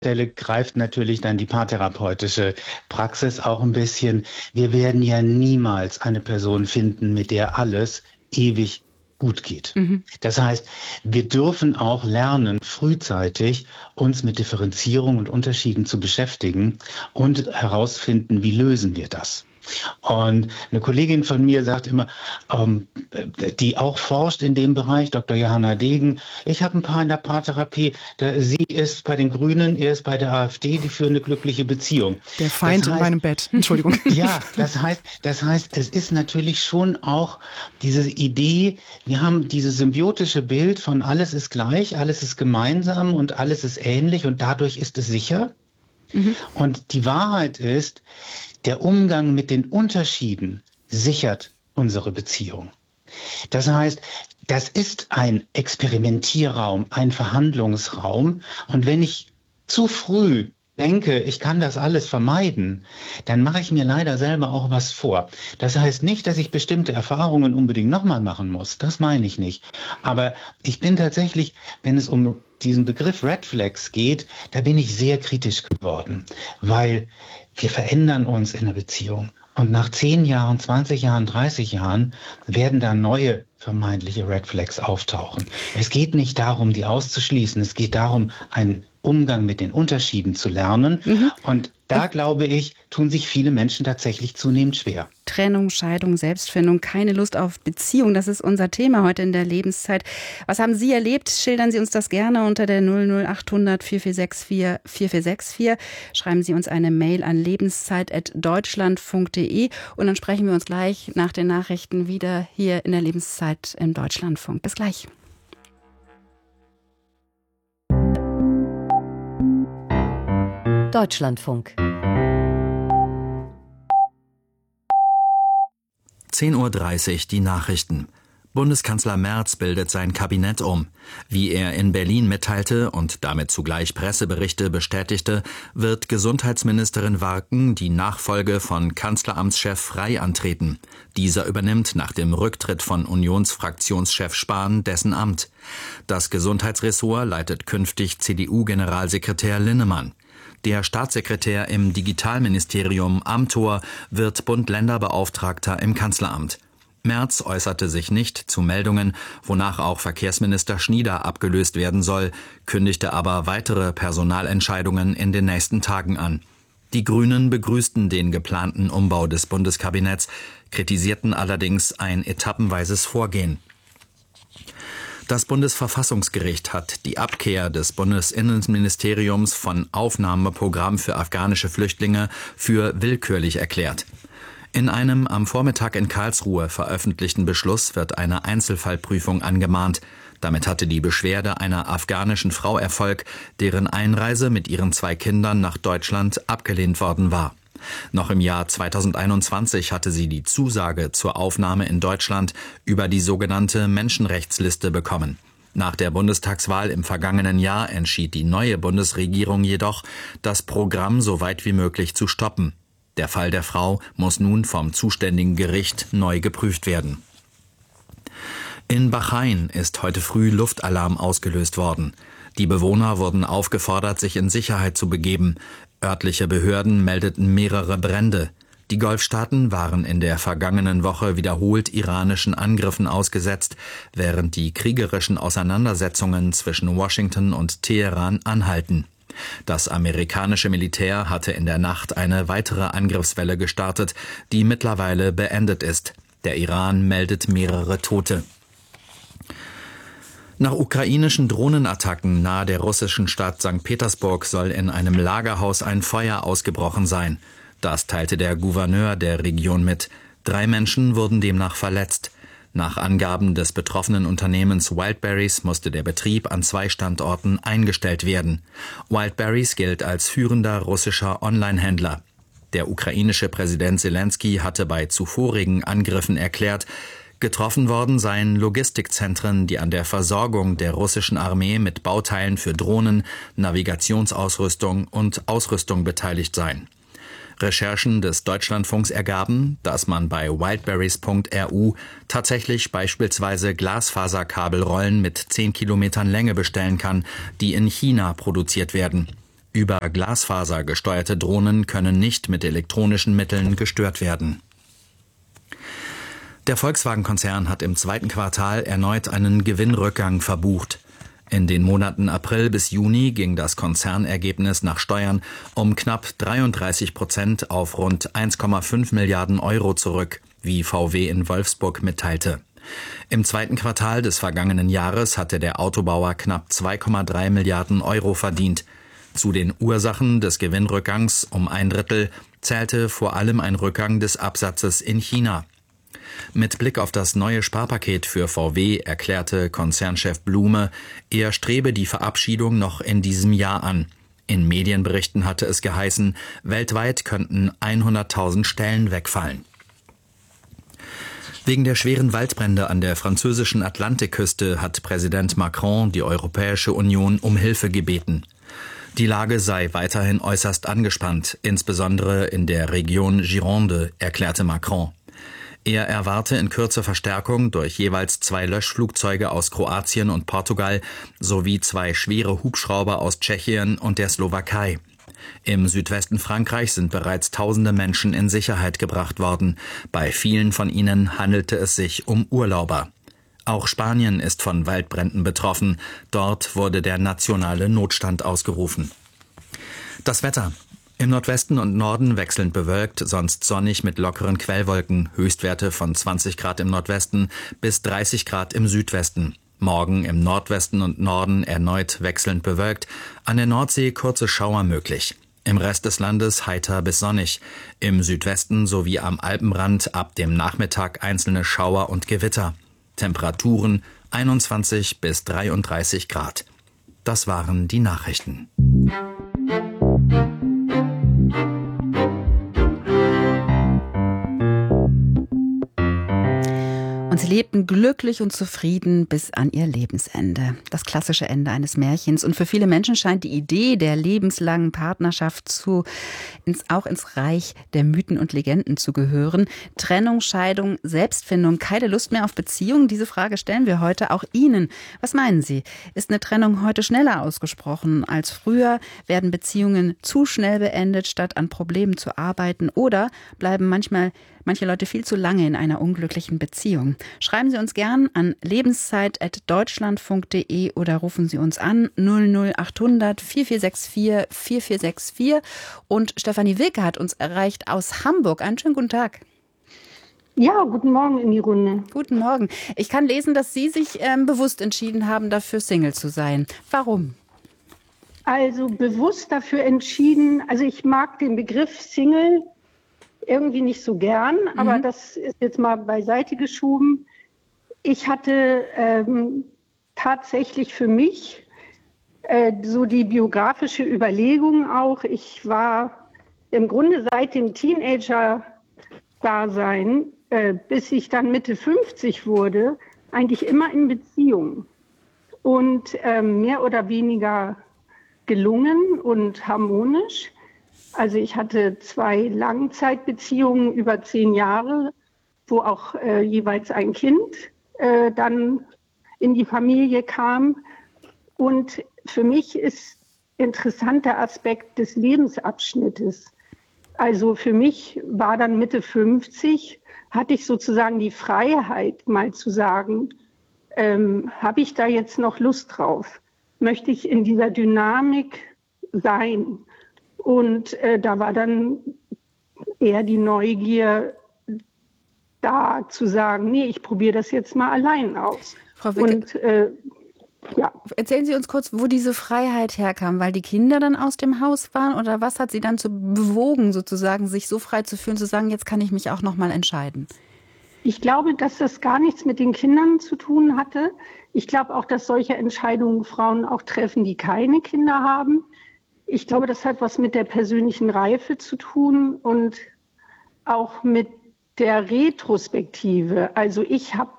Stelle greift natürlich dann die paartherapeutische Praxis auch ein bisschen. Wir werden ja niemals eine Person finden, mit der alles ewig gut geht. Das heißt, wir dürfen auch lernen, frühzeitig uns mit Differenzierung und Unterschieden zu beschäftigen und herausfinden, wie lösen wir das. Und eine Kollegin von mir sagt immer, die auch forscht in dem Bereich, Dr. Johanna Degen, ich habe ein paar in der Paartherapie, sie ist bei den Grünen, er ist bei der AfD, die führen eine glückliche Beziehung. Der Feind in meinem Bett, Entschuldigung. Ja, das heißt, es ist natürlich schon auch diese Idee, wir haben dieses symbiotische Bild von alles ist gleich, alles ist gemeinsam und alles ist ähnlich und dadurch ist es sicher. Und die Wahrheit ist, der Umgang mit den Unterschieden sichert unsere Beziehung. Das heißt, das ist ein Experimentierraum, ein Verhandlungsraum. Und wenn ich zu früh denke, ich kann das alles vermeiden, dann mache ich mir leider selber auch was vor. Das heißt nicht, dass ich bestimmte Erfahrungen unbedingt nochmal machen muss. Das meine ich nicht. Aber ich bin tatsächlich, wenn es um diesen Begriff Red Flags geht, da bin ich sehr kritisch geworden, weil wir verändern uns in der Beziehung. Und nach 10 Jahren, 20 Jahren, 30 Jahren werden da neue vermeintliche Red Flags auftauchen. Es geht nicht darum, die auszuschließen. Es geht darum, einen Umgang mit den Unterschieden zu lernen. Und da, glaube ich, tun sich viele Menschen tatsächlich zunehmend schwer. Trennung, Scheidung, Selbstfindung, keine Lust auf Beziehung. Das ist unser Thema heute in der Lebenszeit. Was haben Sie erlebt? Schildern Sie uns das gerne unter der 00800 4464 4464. Schreiben Sie uns eine Mail an lebenszeit@deutschlandfunk.de und dann sprechen wir uns gleich nach den Nachrichten wieder hier in der Lebenszeit im Deutschlandfunk. Bis gleich. Deutschlandfunk. 10:30 Uhr die Nachrichten. Bundeskanzler Merz bildet sein Kabinett um. Wie er in Berlin mitteilte und damit zugleich Presseberichte bestätigte, wird Gesundheitsministerin Warken die Nachfolge von Kanzleramtschef Frey antreten. Dieser übernimmt nach dem Rücktritt von Unionsfraktionschef Spahn dessen Amt. Das Gesundheitsressort leitet künftig CDU-Generalsekretär Linnemann. Der Staatssekretär im Digitalministerium Amthor wird Bund-Länder-Beauftragter im Kanzleramt. Merz äußerte sich nicht zu Meldungen, wonach auch Verkehrsminister Schnieder abgelöst werden soll, kündigte aber weitere Personalentscheidungen in den nächsten Tagen an. Die Grünen begrüßten den geplanten Umbau des Bundeskabinetts, kritisierten allerdings ein etappenweises Vorgehen. Das Bundesverfassungsgericht hat die Abkehr des Bundesinnenministeriums von Aufnahmeprogramm für afghanische Flüchtlinge für willkürlich erklärt. In einem am Vormittag in Karlsruhe veröffentlichten Beschluss wird eine Einzelfallprüfung angemahnt. Damit hatte die Beschwerde einer afghanischen Frau Erfolg, deren Einreise mit ihren 2 Kindern nach Deutschland abgelehnt worden war. Noch im Jahr 2021 hatte sie die Zusage zur Aufnahme in Deutschland über die sogenannte Menschenrechtsliste bekommen. Nach der Bundestagswahl im vergangenen Jahr entschied die neue Bundesregierung jedoch, das Programm so weit wie möglich zu stoppen. Der Fall der Frau muss nun vom zuständigen Gericht neu geprüft werden. In Bahrain ist heute früh Luftalarm ausgelöst worden. Die Bewohner wurden aufgefordert, sich in Sicherheit zu begeben. Örtliche Behörden meldeten mehrere Brände. Die Golfstaaten waren in der vergangenen Woche wiederholt iranischen Angriffen ausgesetzt, während die kriegerischen Auseinandersetzungen zwischen Washington und Teheran anhalten. Das amerikanische Militär hatte in der Nacht eine weitere Angriffswelle gestartet, die mittlerweile beendet ist. Der Iran meldet mehrere Tote. Nach ukrainischen Drohnenattacken nahe der russischen Stadt St. Petersburg soll in einem Lagerhaus ein Feuer ausgebrochen sein. Das teilte der Gouverneur der Region mit. 3 Menschen wurden demnach verletzt. Nach Angaben des betroffenen Unternehmens Wildberries musste der Betrieb an 2 Standorten eingestellt werden. Wildberries gilt als führender russischer Onlinehändler. Der ukrainische Präsident Selenskyj hatte bei zuvorigen Angriffen erklärt, getroffen worden seien Logistikzentren, die an der Versorgung der russischen Armee mit Bauteilen für Drohnen, Navigationsausrüstung und Ausrüstung beteiligt seien. Recherchen des Deutschlandfunks ergaben, dass man bei wildberries.ru tatsächlich beispielsweise Glasfaserkabelrollen mit 10 Kilometern Länge bestellen kann, die in China produziert werden. Über Glasfaser gesteuerte Drohnen können nicht mit elektronischen Mitteln gestört werden. Der Volkswagen-Konzern hat im zweiten Quartal erneut einen Gewinnrückgang verbucht. In den Monaten April bis Juni ging das Konzernergebnis nach Steuern um knapp 33% auf rund 1,5 Milliarden Euro zurück, wie VW in Wolfsburg mitteilte. Im zweiten Quartal des vergangenen Jahres hatte der Autobauer knapp 2,3 Milliarden Euro verdient. Zu den Ursachen des Gewinnrückgangs um ein Drittel zählte vor allem ein Rückgang des Absatzes in China. Mit Blick auf das neue Sparpaket für VW erklärte Konzernchef Blume, er strebe die Verabschiedung noch in diesem Jahr an. In Medienberichten hatte es geheißen, weltweit könnten 100.000 Stellen wegfallen. Wegen der schweren Waldbrände an der französischen Atlantikküste hat Präsident Macron die Europäische Union um Hilfe gebeten. Die Lage sei weiterhin äußerst angespannt, insbesondere in der Region Gironde, erklärte Macron. Er erwarte in Kürze Verstärkung durch jeweils 2 Löschflugzeuge aus Kroatien und Portugal sowie 2 schwere Hubschrauber aus Tschechien und der Slowakei. Im Südwesten Frankreichs sind bereits tausende Menschen in Sicherheit gebracht worden. Bei vielen von ihnen handelte es sich um Urlauber. Auch Spanien ist von Waldbränden betroffen. Dort wurde der nationale Notstand ausgerufen. Das Wetter. Im Nordwesten und Norden wechselnd bewölkt, sonst sonnig mit lockeren Quellwolken, Höchstwerte von 20 Grad im Nordwesten bis 30 Grad im Südwesten. Morgen im Nordwesten und Norden erneut wechselnd bewölkt, an der Nordsee kurze Schauer möglich. Im Rest des Landes heiter bis sonnig, im Südwesten sowie am Alpenrand ab dem Nachmittag einzelne Schauer und Gewitter. Temperaturen 21 bis 33 Grad. Das waren die Nachrichten. Und sie lebten glücklich und zufrieden bis an ihr Lebensende. Das klassische Ende eines Märchens. Und für viele Menschen scheint die Idee der lebenslangen Partnerschaft auch ins Reich der Mythen und Legenden zu gehören. Trennung, Scheidung, Selbstfindung, keine Lust mehr auf Beziehungen? Diese Frage stellen wir heute auch Ihnen. Was meinen Sie? Ist eine Trennung heute schneller ausgesprochen als früher? Werden Beziehungen zu schnell beendet, statt an Problemen zu arbeiten? Oder bleiben manche Leute viel zu lange in einer unglücklichen Beziehung? Schreiben Sie uns gern an lebenszeit@deutschlandfunk.de oder rufen Sie uns an 00800 4464 4464. Und Stefanie Wilke hat uns erreicht aus Hamburg. Einen schönen guten Tag. Ja, guten Morgen in die Runde. Guten Morgen. Ich kann lesen, dass Sie sich bewusst entschieden haben, dafür Single zu sein. Warum? Also bewusst dafür entschieden, also ich mag den Begriff Single irgendwie nicht so gern, aber das ist jetzt mal beiseite geschoben. Ich hatte tatsächlich für mich so die biografische Überlegung auch. Ich war im Grunde seit dem Teenager-Dasein, bis ich dann Mitte 50 wurde, eigentlich immer in Beziehung und mehr oder weniger gelungen und harmonisch. Also ich hatte 2 Langzeitbeziehungen über 10 Jahre, wo auch jeweils ein Kind dann in die Familie kam. Und für mich ist interessant der Aspekt des Lebensabschnittes. Also für mich war dann Mitte 50, hatte ich sozusagen die Freiheit, mal zu sagen, habe ich da jetzt noch Lust drauf? Möchte ich in dieser Dynamik sein? Und da war dann eher die Neugier da, zu sagen, nee, ich probiere das jetzt mal allein aus. Frau Wilke, und ja. Erzählen Sie uns kurz, wo diese Freiheit herkam, weil die Kinder dann aus dem Haus waren, oder was hat Sie dann bewogen, sozusagen, sich so frei zu fühlen, zu sagen, jetzt kann ich mich auch noch mal entscheiden? Ich glaube, dass das gar nichts mit den Kindern zu tun hatte. Ich glaube auch, dass solche Entscheidungen Frauen auch treffen, die keine Kinder haben. Ich glaube, das hat was mit der persönlichen Reife zu tun und auch mit der Retrospektive. Also ich habe,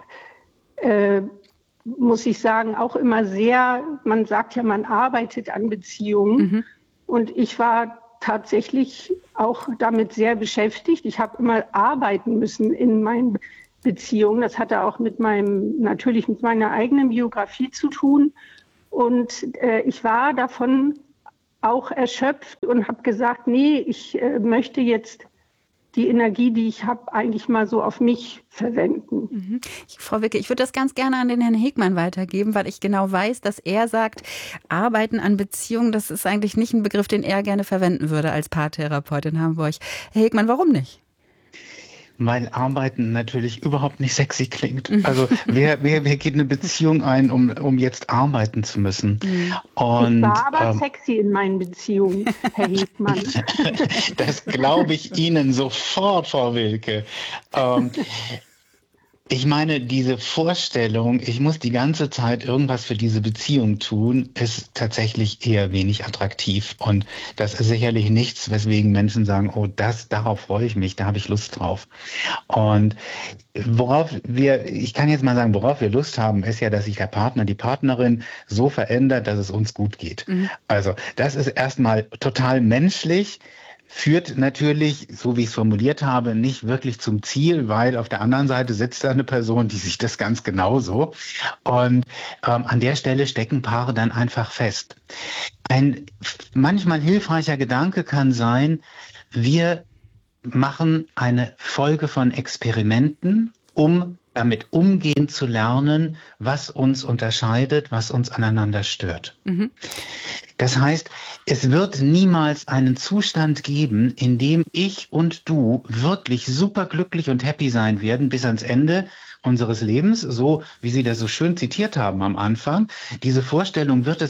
muss ich sagen, auch immer sehr, man sagt ja, man arbeitet an Beziehungen. Und ich war tatsächlich auch damit sehr beschäftigt. Ich habe immer arbeiten müssen in meinen Beziehungen. Das hatte auch natürlich mit meiner eigenen Biografie zu tun. Und ich war davon auch erschöpft und habe gesagt, nee, ich möchte jetzt die Energie, die ich habe, eigentlich mal so auf mich verwenden. Frau Wicke, ich würde das ganz gerne an den Herrn Hegmann weitergeben, weil ich genau weiß, dass er sagt, Arbeiten an Beziehungen, das ist eigentlich nicht ein Begriff, den er gerne verwenden würde als Paartherapeut in Hamburg. Herr Hegmann, warum nicht? Weil Arbeiten natürlich überhaupt nicht sexy klingt. Also wer geht eine Beziehung ein, um jetzt arbeiten zu müssen? Und, ich war aber sexy in meinen Beziehungen, Herr Hegmann. Das glaube ich Ihnen sofort, Frau Wilke. Ich meine, diese Vorstellung, ich muss die ganze Zeit irgendwas für diese Beziehung tun, ist tatsächlich eher wenig attraktiv. Und das ist sicherlich nichts, weswegen Menschen sagen, oh, darauf freue ich mich, da habe ich Lust drauf. Und ich kann jetzt mal sagen, worauf wir Lust haben, ist ja, dass sich der Partner, die Partnerin so verändert, dass es uns gut geht. Also, das ist erstmal total menschlich. Führt natürlich, so wie ich es formuliert habe, nicht wirklich zum Ziel, weil auf der anderen Seite sitzt da eine Person, die sich das ganz genauso. Und an der Stelle stecken Paare dann einfach fest. Ein manchmal hilfreicher Gedanke kann sein, wir machen eine Folge von Experimenten, um damit umgehen zu lernen, was uns unterscheidet, was uns aneinander stört. Das heißt, es wird niemals einen Zustand geben, in dem ich und du wirklich superglücklich und happy sein werden bis ans Ende unseres Lebens, so wie Sie das so schön zitiert haben am Anfang. Diese Vorstellung wird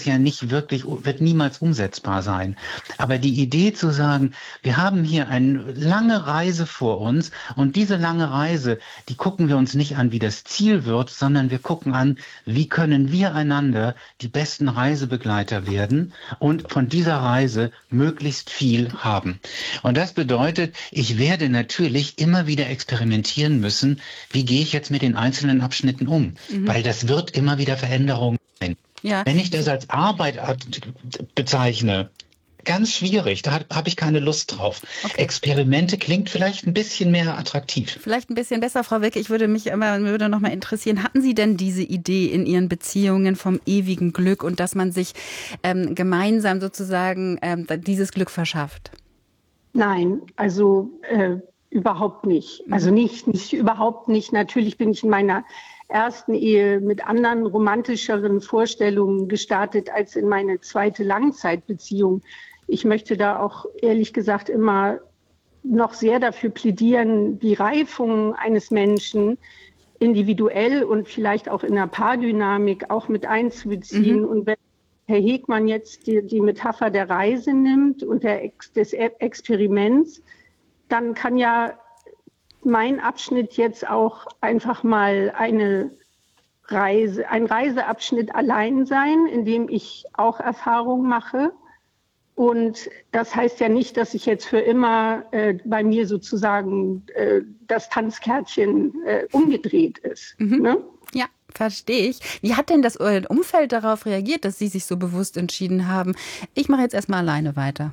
niemals umsetzbar sein. Aber die Idee zu sagen, wir haben hier eine lange Reise vor uns und diese lange Reise, die gucken wir uns nicht an, wie das Ziel wird, sondern wir gucken an, wie können wir einander die besten Reisebegleiter werden und von dieser Reise möglichst viel haben. Und das bedeutet, ich werde natürlich immer wieder experimentieren müssen, wie gehe ich jetzt mit den einzelnen Abschnitten um, weil das wird immer wieder Veränderungen sein. Ja. Wenn ich das als Arbeit bezeichne, ganz schwierig, da habe ich keine Lust drauf. Okay. Experimente klingt vielleicht ein bisschen mehr attraktiv. Vielleicht ein bisschen besser, Frau Wilke. Würde noch mal interessieren, hatten Sie denn diese Idee in Ihren Beziehungen vom ewigen Glück und dass man sich gemeinsam sozusagen dieses Glück verschafft? Nein, also überhaupt nicht. Also nicht überhaupt nicht. Natürlich bin ich in meiner ersten Ehe mit anderen romantischeren Vorstellungen gestartet als in meine zweite Langzeitbeziehung. Ich möchte da auch ehrlich gesagt immer noch sehr dafür plädieren, die Reifung eines Menschen individuell und vielleicht auch in der Paardynamik auch mit einzubeziehen. Und wenn Herr Hegmann jetzt die Metapher der Reise nimmt und des Experiments, dann kann ja mein Abschnitt jetzt auch einfach mal ein Reiseabschnitt allein sein, in dem ich auch Erfahrung mache. Und das heißt ja nicht, dass ich jetzt für immer bei mir sozusagen das Tanzkärtchen umgedreht ist. Ne? Ja, verstehe ich. Wie hat denn das Umfeld darauf reagiert, dass Sie sich so bewusst entschieden haben? Ich mache jetzt erstmal alleine weiter.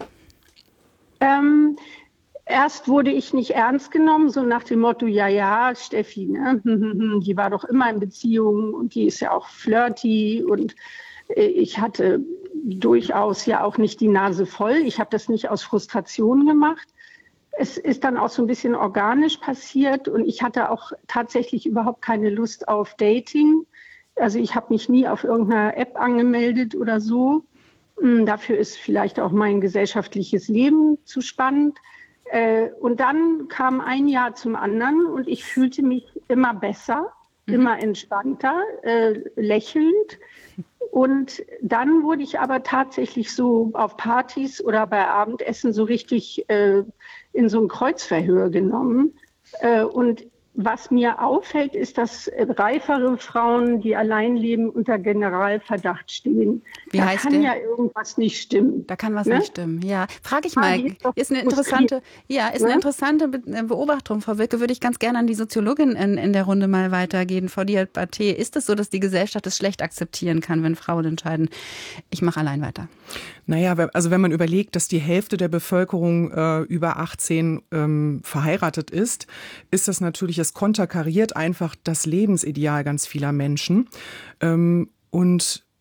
Erst wurde ich nicht ernst genommen, so nach dem Motto, ja, Steffi, ne? Die war doch immer in Beziehung und die ist ja auch flirty und ich hatte durchaus ja auch nicht die Nase voll. Ich habe das nicht aus Frustration gemacht. Es ist dann auch so ein bisschen organisch passiert und ich hatte auch tatsächlich überhaupt keine Lust auf Dating. Also ich habe mich nie auf irgendeiner App angemeldet oder so. Dafür ist vielleicht auch mein gesellschaftliches Leben zu spannend. Und dann kam ein Jahr zum anderen und ich fühlte mich immer besser, immer entspannter, lächelnd. Und dann wurde ich aber tatsächlich so auf Partys oder bei Abendessen so richtig in so ein Kreuzverhör genommen. Und was mir auffällt, ist, dass reifere Frauen, die allein leben, unter Generalverdacht stehen. Wie heißt da kann ja irgendwas nicht stimmen. Da kann was nicht stimmen, ja. Frage ich mal, ist eine interessante Beobachtung, Frau Wilke, würde ich ganz gerne an die Soziologin in der Runde mal weitergehen. Frau Diabaté, ist es so, dass die Gesellschaft es schlecht akzeptieren kann, wenn Frauen entscheiden, ich mache allein weiter? Naja, also wenn man überlegt, dass die Hälfte der Bevölkerung über 18 verheiratet ist das natürlich, es konterkariert einfach das Lebensideal ganz vieler Menschen. Und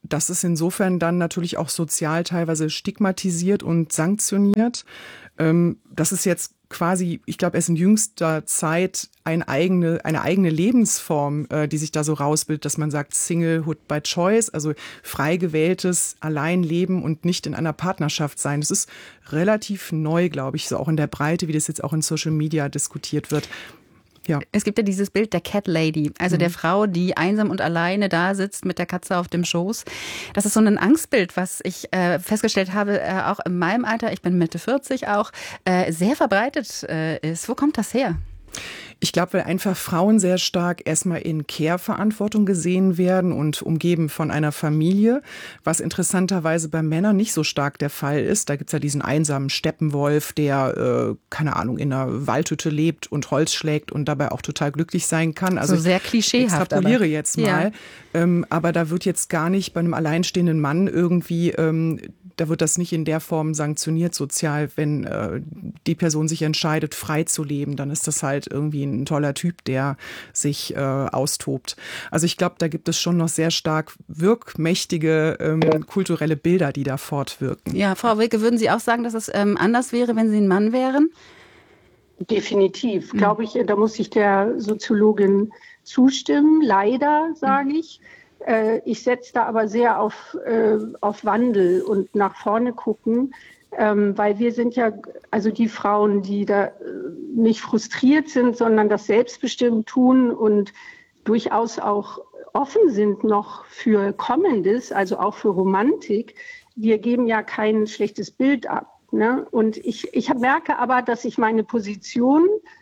das ist insofern dann natürlich auch sozial teilweise stigmatisiert und sanktioniert. Das ist jetzt quasi, ich glaube, erst in jüngster Zeit eine eigene Lebensform, die sich da so rausbildet, dass man sagt Singlehood by Choice, also frei gewähltes Alleinleben und nicht in einer Partnerschaft sein. Das ist relativ neu, glaube ich, so auch in der Breite, wie das jetzt auch in Social Media diskutiert wird. Ja. Es gibt ja dieses Bild der Cat Lady, also der Frau, die einsam und alleine da sitzt mit der Katze auf dem Schoß. Das ist so ein Angstbild, was ich festgestellt habe, auch in meinem Alter, ich bin Mitte 40 auch, sehr verbreitet ist. Wo kommt das her? Ich glaube, weil einfach Frauen sehr stark erstmal in Care-Verantwortung gesehen werden und umgeben von einer Familie, was interessanterweise bei Männern nicht so stark der Fall ist. Da gibt's ja diesen einsamen Steppenwolf, der, keine Ahnung, in einer Waldhütte lebt und Holz schlägt und dabei auch total glücklich sein kann. Also so sehr klischeehaft. Ich extrapoliere jetzt mal. Ja. Aber da wird jetzt gar nicht bei einem alleinstehenden Mann irgendwie da wird das nicht in der Form sanktioniert sozial, wenn die Person sich entscheidet, frei zu leben, dann ist das halt irgendwie ein toller Typ, der sich austobt. Also ich glaube, da gibt es schon noch sehr stark wirkmächtige kulturelle Bilder, die da fortwirken. Ja, Frau Wilke, würden Sie auch sagen, dass es anders wäre, wenn Sie ein Mann wären? Definitiv, glaube ich, da muss ich der Soziologin zustimmen, leider, sage ich. Ich setze da aber sehr auf Wandel und nach vorne gucken, weil wir sind ja, also die Frauen, die da nicht frustriert sind, sondern das selbstbestimmt tun und durchaus auch offen sind noch für Kommendes, also auch für Romantik. Wir geben ja kein schlechtes Bild ab. Ne? Und ich merke aber, dass ich meine Position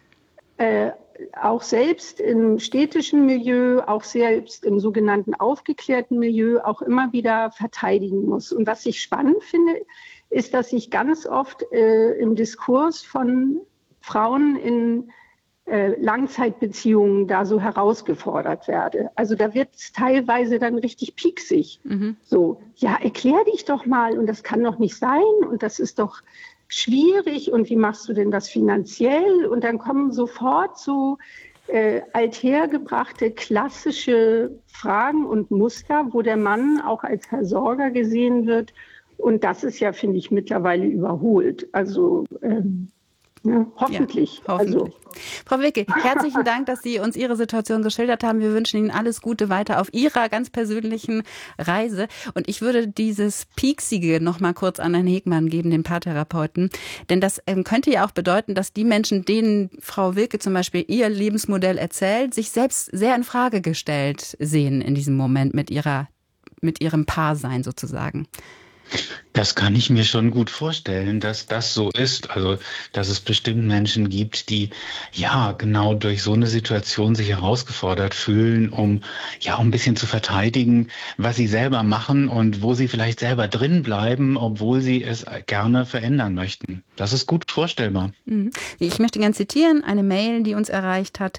auch selbst im städtischen Milieu, auch selbst im sogenannten aufgeklärten Milieu auch immer wieder verteidigen muss. Und was ich spannend finde, ist, dass ich ganz oft im Diskurs von Frauen in Langzeitbeziehungen da so herausgefordert werde. Also da wird es teilweise dann richtig pieksig. So, ja, erklär dich doch mal und das kann doch nicht sein und das ist doch schwierig und wie machst du denn das finanziell? Und dann kommen sofort so althergebrachte klassische Fragen und Muster, wo der Mann auch als Versorger gesehen wird. Und das ist ja, finde ich, mittlerweile überholt. Also hoffentlich. Ja, hoffentlich. Also. Frau Wilke, herzlichen Dank, dass Sie uns Ihre Situation geschildert haben. Wir wünschen Ihnen alles Gute weiter auf Ihrer ganz persönlichen Reise. Und ich würde dieses Pieksige noch mal kurz an Herrn Hegmann geben, den Paartherapeuten. Denn das könnte ja auch bedeuten, dass die Menschen, denen Frau Wilke zum Beispiel ihr Lebensmodell erzählt, sich selbst sehr in Frage gestellt sehen in diesem Moment mit ihrem Paarsein sozusagen. Das kann ich mir schon gut vorstellen, dass das so ist. Also, dass es bestimmt Menschen gibt, die ja genau durch so eine Situation sich herausgefordert fühlen, um ein bisschen zu verteidigen, was sie selber machen und wo sie vielleicht selber drin bleiben, obwohl sie es gerne verändern möchten. Das ist gut vorstellbar. Ich möchte gerne zitieren, eine Mail, die uns erreicht hat,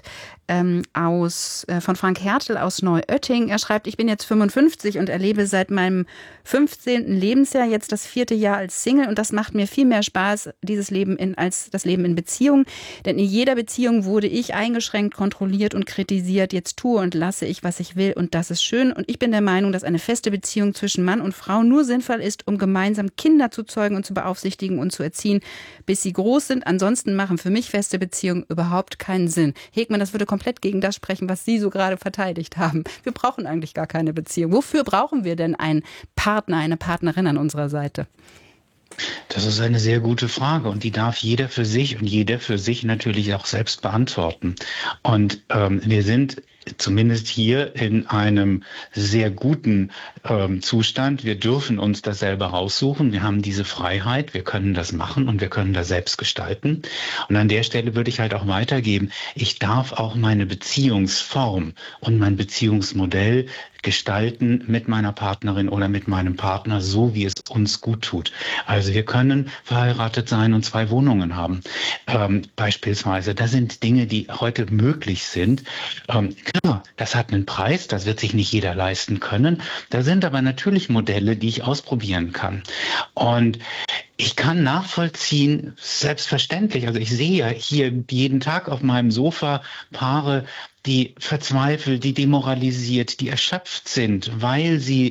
von Frank Hertel aus Neuötting. Er schreibt, ich bin jetzt 55 und erlebe seit meinem 15. Lebensjahr jetzt das 4. Jahr als Single und das macht mir viel mehr Spaß, als das Leben in Beziehung. Denn in jeder Beziehung wurde ich eingeschränkt, kontrolliert und kritisiert. Jetzt tue und lasse ich, was ich will und das ist schön. Und ich bin der Meinung, dass eine feste Beziehung zwischen Mann und Frau nur sinnvoll ist, um gemeinsam Kinder zu zeugen und zu beaufsichtigen und zu erziehen, bis sie groß sind. Ansonsten machen für mich feste Beziehungen überhaupt keinen Sinn. Hegmann, das würde komplett gegen das sprechen, was Sie so gerade verteidigt haben. Wir brauchen eigentlich gar keine Beziehung. Wofür brauchen wir denn einen Partner, eine Partnerin an unserer Seite? Das ist eine sehr gute Frage und die darf jeder für sich und jeder für sich natürlich auch selbst beantworten. Und wir sind zumindest hier in einem sehr guten Zustand. Wir dürfen uns das selber raussuchen. Wir haben diese Freiheit. Wir können das machen und wir können das selbst gestalten. Und an der Stelle würde ich halt auch weitergeben. Ich darf auch meine Beziehungsform und mein Beziehungsmodell gestalten mit meiner Partnerin oder mit meinem Partner, so wie es uns gut tut. Also wir können verheiratet sein und 2 Wohnungen haben. Beispielsweise, das sind Dinge, die heute möglich sind. Klar, das hat einen Preis, das wird sich nicht jeder leisten können. Da sind aber natürlich Modelle, die ich ausprobieren kann. Und ich kann nachvollziehen, selbstverständlich, also ich sehe ja hier jeden Tag auf meinem Sofa Paare, die verzweifelt, die demoralisiert, die erschöpft sind, weil sie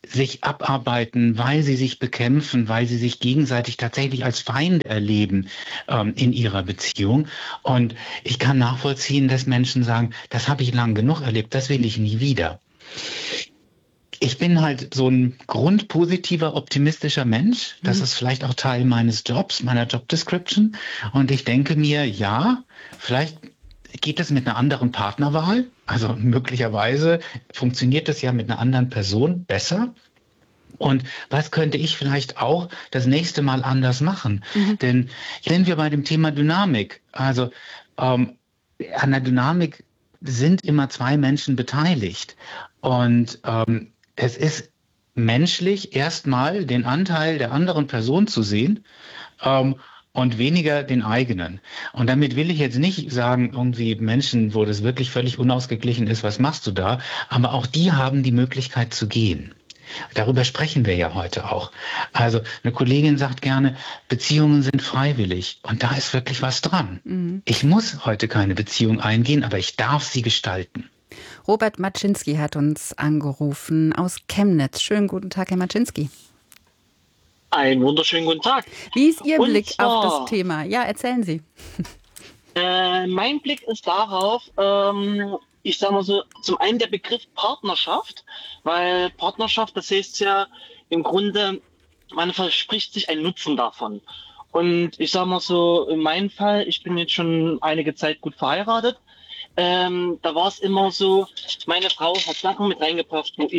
sich abarbeiten, weil sie sich bekämpfen, weil sie sich gegenseitig tatsächlich als Feinde erleben in ihrer Beziehung. Und ich kann nachvollziehen, dass Menschen sagen, das habe ich lang genug erlebt, das will ich nie wieder. Ich bin halt so ein grundpositiver, optimistischer Mensch. Das ist vielleicht auch Teil meines Jobs, meiner Job Description. Und ich denke mir, ja, vielleicht geht es mit einer anderen Partnerwahl. Also möglicherweise funktioniert das ja mit einer anderen Person besser. Und was könnte ich vielleicht auch das nächste Mal anders machen? Denn sind wir bei dem Thema Dynamik. Also an der Dynamik sind immer zwei Menschen beteiligt. Und es ist menschlich, erstmal den Anteil der anderen Person zu sehen und weniger den eigenen. Und damit will ich jetzt nicht sagen, irgendwie Menschen, wo das wirklich völlig unausgeglichen ist, was machst du da? Aber auch die haben die Möglichkeit zu gehen. Darüber sprechen wir ja heute auch. Also eine Kollegin sagt gerne, Beziehungen sind freiwillig. Und da ist wirklich was dran. Ich muss heute keine Beziehung eingehen, aber ich darf sie gestalten. Robert Maczynski hat uns angerufen aus Chemnitz. Schönen guten Tag, Herr Maczynski. Einen wunderschönen guten Tag. Wie ist Ihr Blick auf das Thema? Ja, erzählen Sie. Mein Blick ist darauf, ich sage mal so, zum einen der Begriff Partnerschaft, weil Partnerschaft, das heißt ja im Grunde, man verspricht sich einen Nutzen davon. Und ich sage mal so, in meinem Fall, ich bin jetzt schon einige Zeit gut verheiratet, da war es immer so, meine Frau hat Sachen mit reingebracht, wo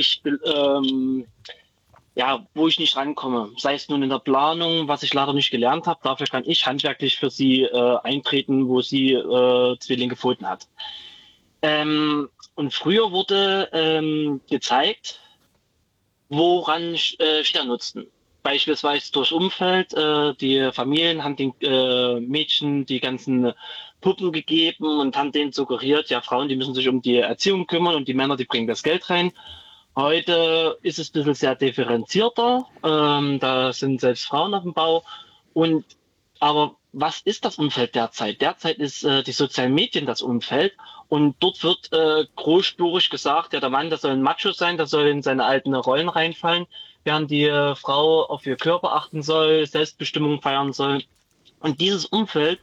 ich nicht rankomme. Sei es nun in der Planung, was ich leider nicht gelernt habe. Dafür kann ich handwerklich für sie eintreten, wo sie Zwillinge gefunden hat. Und früher wurde gezeigt, woran steht der Nutzen. Beispielsweise durch Umfeld. Die Familien haben den Mädchen die ganzen Puppen gegeben und haben denen suggeriert, ja, Frauen, die müssen sich um die Erziehung kümmern und die Männer, die bringen das Geld rein. Heute ist es ein bisschen sehr differenzierter. Da sind selbst Frauen auf dem Bau. Aber was ist das Umfeld derzeit? Derzeit ist die sozialen Medien das Umfeld. Und dort wird großspurig gesagt, ja, der Mann, der soll ein Macho sein, der soll in seine alten Rollen reinfallen, während die Frau auf ihr Körper achten soll, Selbstbestimmung feiern soll. Und dieses Umfeld,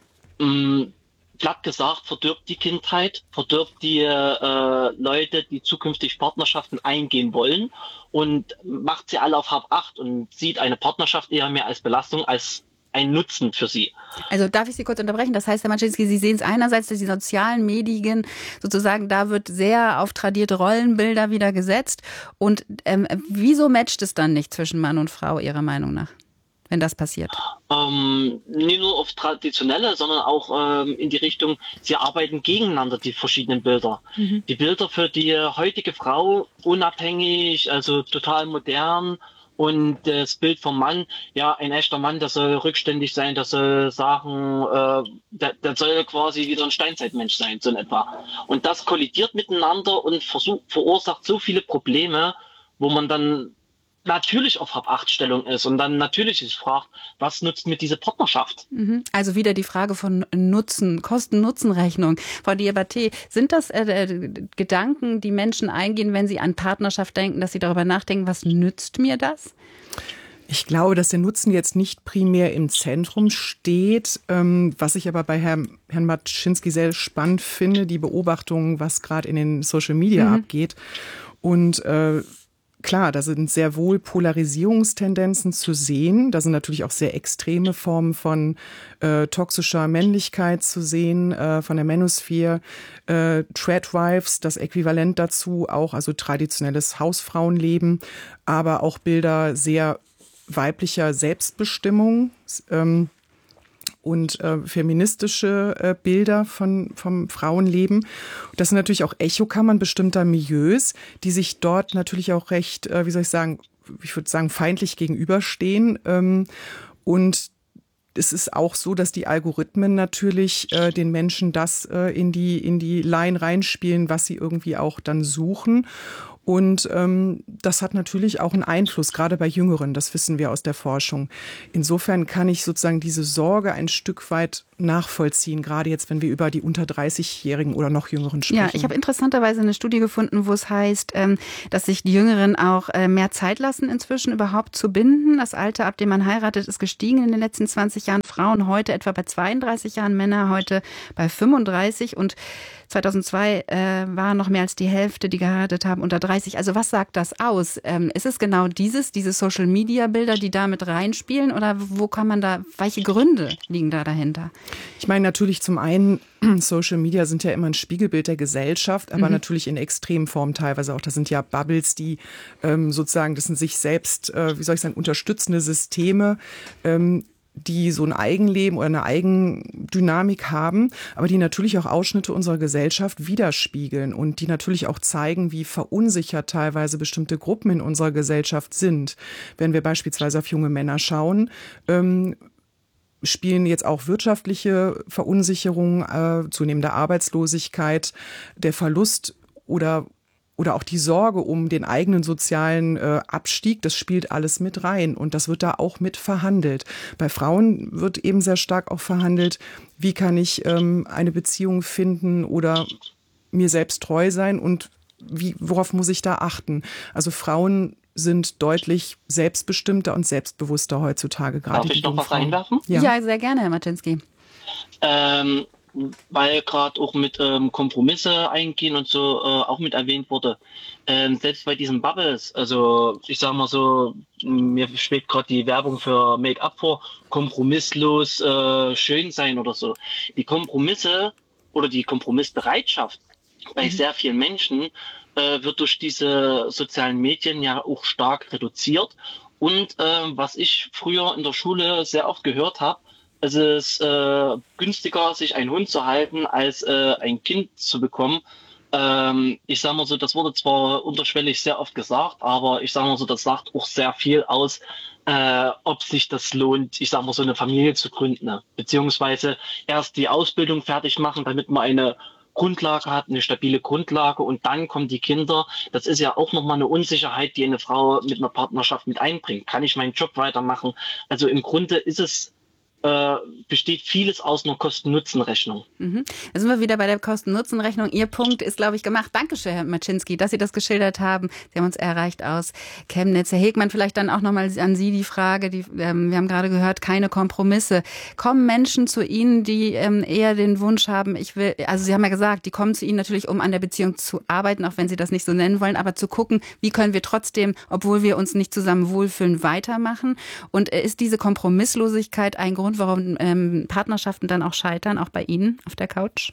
platt gesagt, verdirbt die Kindheit, verdirbt die Leute, die zukünftig Partnerschaften eingehen wollen und macht sie alle auf Hab-Acht und sieht eine Partnerschaft eher mehr als Belastung als ein Nutzen für sie. Also darf ich Sie kurz unterbrechen? Das heißt, Herr Maczynski, Sie sehen es einerseits, dass die sozialen Medien sozusagen, da wird sehr auf tradierte Rollenbilder wieder gesetzt. Und wieso matcht es dann nicht zwischen Mann und Frau, Ihrer Meinung nach, wenn das passiert? Nicht nur auf traditionelle, sondern auch in die Richtung, sie arbeiten gegeneinander, die verschiedenen Bilder. Die Bilder für die heutige Frau, unabhängig, also total modern. Und das Bild vom Mann, ja, ein echter Mann, der soll rückständig sein, der soll sagen, der soll quasi wieder ein Steinzeitmensch sein, so in etwa. Und das kollidiert miteinander und verursacht so viele Probleme, wo man dann natürlich auf Hab-Acht-Stellung ist und dann natürlich sich fragt, was nutzt mir diese Partnerschaft? Also wieder die Frage von Nutzen, Kosten-Nutzen-Rechnung. Frau Diabaté, sind das Gedanken, die Menschen eingehen, wenn sie an Partnerschaft denken, dass sie darüber nachdenken, was nützt mir das? Ich glaube, dass der Nutzen jetzt nicht primär im Zentrum steht. Was ich aber bei Herrn Maczynski sehr spannend finde, die Beobachtung, was gerade in den Social Media abgeht. Und klar, da sind sehr wohl Polarisierungstendenzen zu sehen. Da sind natürlich auch sehr extreme Formen von toxischer Männlichkeit zu sehen, von der Manosphere. Tradwives, das Äquivalent dazu auch, also traditionelles Hausfrauenleben, aber auch Bilder sehr weiblicher Selbstbestimmung und feministische Bilder vom Frauenleben. Das sind natürlich auch Echokammern bestimmter Milieus, die sich dort natürlich auch recht, ich würde sagen, feindlich gegenüberstehen. Und es ist auch so, dass die Algorithmen natürlich den Menschen das in die Line reinspielen, was sie irgendwie auch dann suchen. Und das hat natürlich auch einen Einfluss, gerade bei Jüngeren, das wissen wir aus der Forschung. Insofern kann ich sozusagen diese Sorge ein Stück weit nachvollziehen, gerade jetzt, wenn wir über die unter 30-Jährigen oder noch Jüngeren sprechen. Ja, ich habe interessanterweise eine Studie gefunden, wo es heißt, dass sich die Jüngeren auch mehr Zeit lassen, inzwischen überhaupt zu binden. Das Alter, ab dem man heiratet, ist gestiegen in den letzten 20 Jahren. Frauen heute etwa bei 32 Jahren, Männer heute bei 35. Und 2002 waren noch mehr als die Hälfte, die geheiratet haben, unter 30. Also was sagt das aus? Ist es genau diese Social-Media-Bilder, die da mit reinspielen? Oder wo kann man da, welche Gründe liegen da dahinter? Ich meine natürlich zum einen, Social Media sind ja immer ein Spiegelbild der Gesellschaft, aber natürlich in Extremform teilweise auch. Das sind ja Bubbles, die sozusagen, das sind sich selbst, unterstützende Systeme, die so ein Eigenleben oder eine Eigendynamik haben, aber die natürlich auch Ausschnitte unserer Gesellschaft widerspiegeln und die natürlich auch zeigen, wie verunsichert teilweise bestimmte Gruppen in unserer Gesellschaft sind. Wenn wir beispielsweise auf junge Männer schauen, spielen jetzt auch wirtschaftliche Verunsicherung, zunehmende Arbeitslosigkeit, der Verlust oder auch die Sorge um den eigenen sozialen Abstieg, das spielt alles mit rein und das wird da auch mit verhandelt. Bei Frauen wird eben sehr stark auch verhandelt, wie kann ich eine Beziehung finden oder mir selbst treu sein und worauf muss ich da achten? Also Frauen sind deutlich selbstbestimmter und selbstbewusster heutzutage. Gerade Darf ich noch was einwerfen? Ja, sehr gerne, Herr Martinski. Weil gerade auch mit Kompromisse eingehen und so auch mit erwähnt wurde. Selbst bei diesen Bubbles, also ich sag mal so, mir schwebt gerade die Werbung für Make-up vor, kompromisslos schön sein oder so. Die Kompromisse oder die Kompromissbereitschaft bei sehr vielen Menschen wird durch diese sozialen Medien ja auch stark reduziert. Und was ich früher in der Schule sehr oft gehört habe, es ist günstiger, sich einen Hund zu halten, als ein Kind zu bekommen. Ich sage mal so, das wurde zwar unterschwellig sehr oft gesagt, aber ich sage mal so, das sagt auch sehr viel aus, ob sich das lohnt, ich sage mal so eine Familie zu gründen, ne? Beziehungsweise erst die Ausbildung fertig machen, damit man eine Grundlage hat, eine stabile Grundlage und dann kommen die Kinder. Das ist ja auch nochmal eine Unsicherheit, die eine Frau mit einer Partnerschaft mit einbringt. Kann ich meinen Job weitermachen? Also im Grunde ist es besteht vieles aus einer Kosten-Nutzen-Rechnung. Da sind wir wieder bei der Kosten-Nutzen-Rechnung. Ihr Punkt ist, glaube ich, gemacht. Dankeschön, Herr Martinski, dass Sie das geschildert haben. Sie haben uns erreicht aus Chemnitz. Herr Hegmann, vielleicht dann auch nochmal an Sie die Frage, wir haben gerade gehört, keine Kompromisse. Kommen Menschen zu Ihnen, die eher den Wunsch haben, also Sie haben ja gesagt, die kommen zu Ihnen natürlich, um an der Beziehung zu arbeiten, auch wenn Sie das nicht so nennen wollen, aber zu gucken, wie können wir trotzdem, obwohl wir uns nicht zusammen wohlfühlen, weitermachen? Und ist diese Kompromisslosigkeit ein Grund, warum Partnerschaften dann auch scheitern, auch bei Ihnen auf der Couch?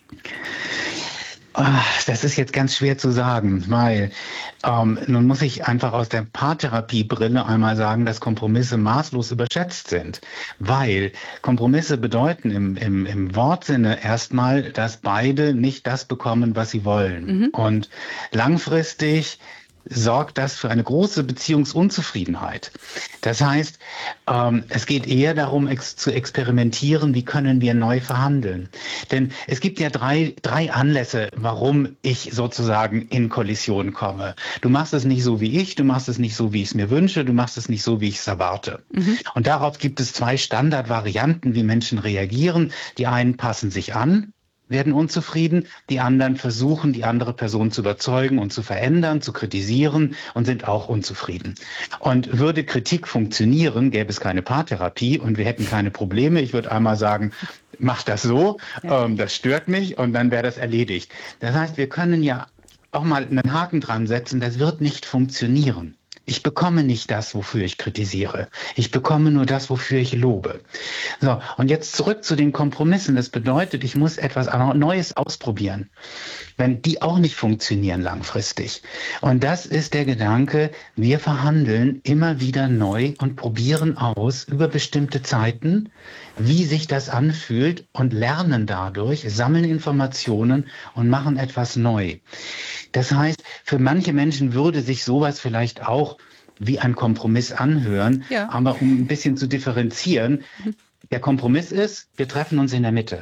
Das ist jetzt ganz schwer zu sagen, weil nun muss ich einfach aus der Paartherapiebrille einmal sagen, dass Kompromisse maßlos überschätzt sind. Weil Kompromisse bedeuten im Wortsinne erstmal, dass beide nicht das bekommen, was sie wollen. Und langfristig sorgt das für eine große Beziehungsunzufriedenheit. Das heißt, es geht eher darum, zu experimentieren, wie können wir neu verhandeln. Denn es gibt ja drei Anlässe, warum ich sozusagen in Kollision komme. Du machst es nicht so wie ich, du machst es nicht so, wie ich es mir wünsche, du machst es nicht so, wie ich es erwarte. Und darauf gibt es 2 Standardvarianten, wie Menschen reagieren. Die einen passen sich an, werden unzufrieden, die anderen versuchen, die andere Person zu überzeugen und zu verändern, zu kritisieren und sind auch unzufrieden. Und würde Kritik funktionieren, gäbe es keine Paartherapie und wir hätten keine Probleme. Ich würde einmal sagen, mach das so, das stört mich und dann wäre das erledigt. Das heißt, wir können ja auch mal einen Haken dran setzen, das wird nicht funktionieren. Ich bekomme nicht das, wofür ich kritisiere. Ich bekomme nur das, wofür ich lobe. So, und jetzt zurück zu den Kompromissen. Das bedeutet, ich muss etwas Neues ausprobieren, wenn die auch nicht funktionieren langfristig. Und das ist der Gedanke, wir verhandeln immer wieder neu und probieren aus über bestimmte Zeiten, wie sich das anfühlt und lernen dadurch, sammeln Informationen und machen etwas neu. Das heißt, für manche Menschen würde sich sowas vielleicht auch wie ein Kompromiss anhören, aber um ein bisschen zu differenzieren, der Kompromiss ist, wir treffen uns in der Mitte.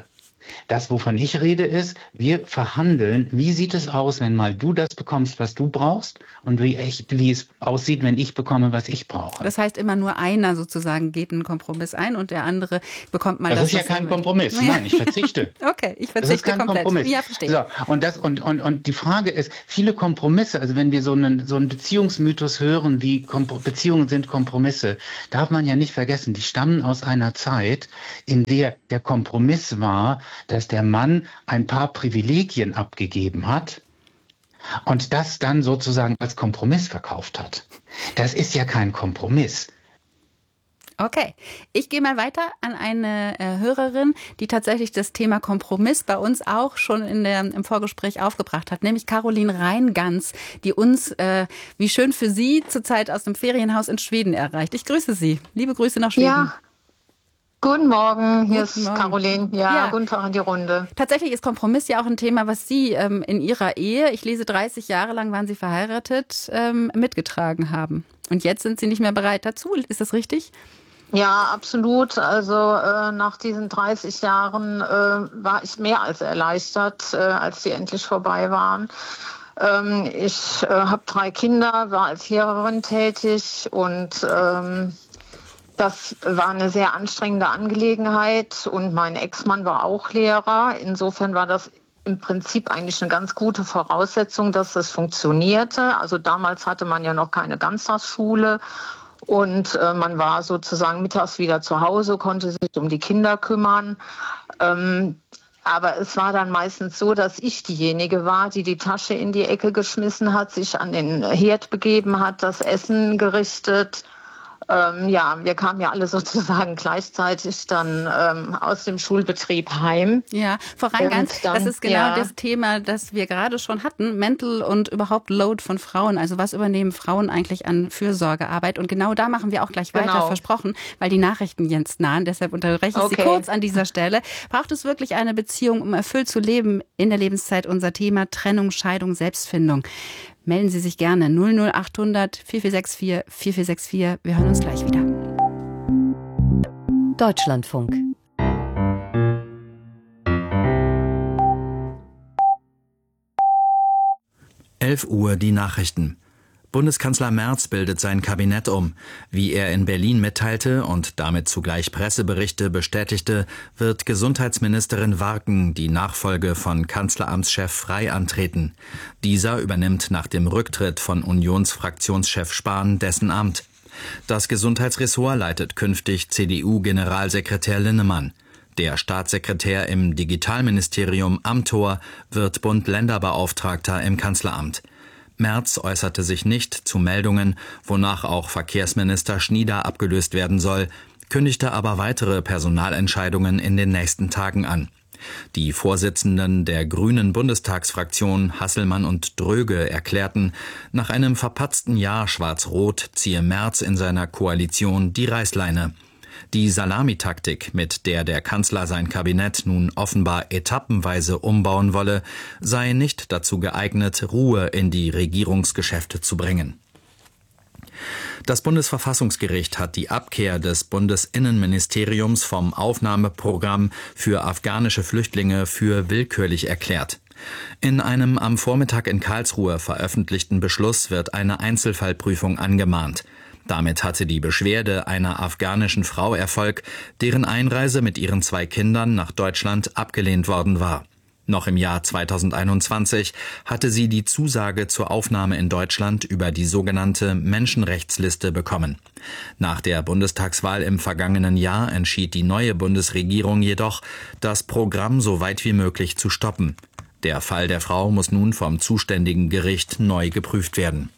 Das, wovon ich rede, ist, wir verhandeln, wie sieht es aus, wenn mal du das bekommst, was du brauchst und wie es aussieht, wenn ich bekomme, was ich brauche. Das heißt, immer nur einer sozusagen geht einen Kompromiss ein und der andere bekommt mal das. Das ist ja kein Kompromiss. Nein, ich verzichte. Okay, ich verzichte das ist kein komplett. Kompromiss. Ja, verstehe. So, und die Frage ist, viele Kompromisse, also wenn wir so einen Beziehungsmythos hören, wie Beziehungen sind Kompromisse, darf man ja nicht vergessen, die stammen aus einer Zeit, in der der Kompromiss war, dass der Mann ein paar Privilegien abgegeben hat und das dann sozusagen als Kompromiss verkauft hat. Das ist ja kein Kompromiss. Okay, ich gehe mal weiter an eine Hörerin, die tatsächlich das Thema Kompromiss bei uns auch schon im Vorgespräch aufgebracht hat, nämlich Caroline Reingans, die uns, wie schön für Sie, zurzeit aus dem Ferienhaus in Schweden erreicht. Ich grüße Sie. Liebe Grüße nach Schweden. Ja. Guten Morgen, hier Guten ist Morgen. Caroline. Ja, guten Tag in die Runde. Tatsächlich ist Kompromiss ja auch ein Thema, was Sie in Ihrer Ehe, ich lese 30 Jahre lang waren Sie verheiratet, mitgetragen haben. Und jetzt sind Sie nicht mehr bereit dazu. Ist das richtig? Ja, absolut. Also nach diesen 30 Jahren war ich mehr als erleichtert, als die endlich vorbei waren. Ich habe 3 Kinder, war als Lehrerin tätig und das war eine sehr anstrengende Angelegenheit und mein Ex-Mann war auch Lehrer. Insofern war das im Prinzip eigentlich eine ganz gute Voraussetzung, dass das funktionierte. Also damals hatte man ja noch keine Ganztagsschule und man war sozusagen mittags wieder zu Hause, konnte sich um die Kinder kümmern. Aber es war dann meistens so, dass ich diejenige war, die die Tasche in die Ecke geschmissen hat, sich an den Herd begeben hat, das Essen gerichtet. Wir kamen ja alle sozusagen gleichzeitig dann aus dem Schulbetrieb heim. Ja, Frau Reingans, das ist genau das Thema, das wir gerade schon hatten, Mental und überhaupt Load von Frauen. Also was übernehmen Frauen eigentlich an Fürsorgearbeit? Und genau da machen wir auch gleich weiter, versprochen, weil die Nachrichten jetzt nahen. Deshalb unterbreche ich Sie kurz an dieser Stelle. Braucht es wirklich eine Beziehung, um erfüllt zu leben in der Lebenszeit? Unser Thema Trennung, Scheidung, Selbstfindung. Melden Sie sich gerne 00800 4464 4464. Wir hören uns gleich wieder. Deutschlandfunk. Uhr die Nachrichten. Bundeskanzler Merz bildet sein Kabinett um. Wie er in Berlin mitteilte und damit zugleich Presseberichte bestätigte, wird Gesundheitsministerin Warken die Nachfolge von Kanzleramtschef Frey antreten. Dieser übernimmt nach dem Rücktritt von Unionsfraktionschef Spahn dessen Amt. Das Gesundheitsressort leitet künftig CDU-Generalsekretär Linnemann. Der Staatssekretär im Digitalministerium Amthor wird Bund-Länder-Beauftragter im Kanzleramt. Merz äußerte sich nicht zu Meldungen, wonach auch Verkehrsminister Schnieder abgelöst werden soll, kündigte aber weitere Personalentscheidungen in den nächsten Tagen an. Die Vorsitzenden der Grünen Bundestagsfraktion Hasselmann und Dröge erklärten, nach einem verpatzten Jahr Schwarz-Rot ziehe Merz in seiner Koalition die Reißleine. Die Salamitaktik, mit der der Kanzler sein Kabinett nun offenbar etappenweise umbauen wolle, sei nicht dazu geeignet, Ruhe in die Regierungsgeschäfte zu bringen. Das Bundesverfassungsgericht hat die Abkehr des Bundesinnenministeriums vom Aufnahmeprogramm für afghanische Flüchtlinge für willkürlich erklärt. In einem am Vormittag in Karlsruhe veröffentlichten Beschluss wird eine Einzelfallprüfung angemahnt. Damit hatte die Beschwerde einer afghanischen Frau Erfolg, deren Einreise mit ihren 2 Kindern nach Deutschland abgelehnt worden war. Noch im Jahr 2021 hatte sie die Zusage zur Aufnahme in Deutschland über die sogenannte Menschenrechtsliste bekommen. Nach der Bundestagswahl im vergangenen Jahr entschied die neue Bundesregierung jedoch, das Programm so weit wie möglich zu stoppen. Der Fall der Frau muss nun vom zuständigen Gericht neu geprüft werden.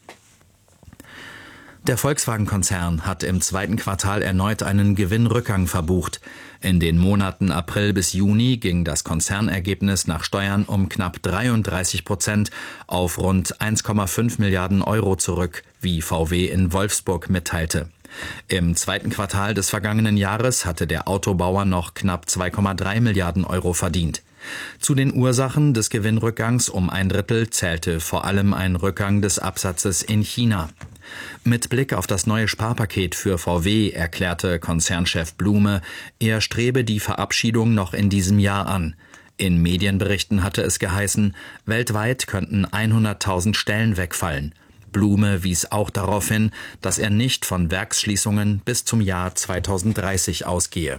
Der Volkswagen-Konzern hat im 2. Quartal erneut einen Gewinnrückgang verbucht. In den Monaten April bis Juni ging das Konzernergebnis nach Steuern um knapp 33% auf rund 1,5 Milliarden Euro zurück, wie VW in Wolfsburg mitteilte. Im 2. Quartal des vergangenen Jahres hatte der Autobauer noch knapp 2,3 Milliarden Euro verdient. Zu den Ursachen des Gewinnrückgangs um 1/3 zählte vor allem ein Rückgang des Absatzes in China. Mit Blick auf das neue Sparpaket für VW erklärte Konzernchef Blume, er strebe die Verabschiedung noch in diesem Jahr an. In Medienberichten hatte es geheißen, weltweit könnten 100.000 Stellen wegfallen. Blume wies auch darauf hin, dass er nicht von Werksschließungen bis zum Jahr 2030 ausgehe.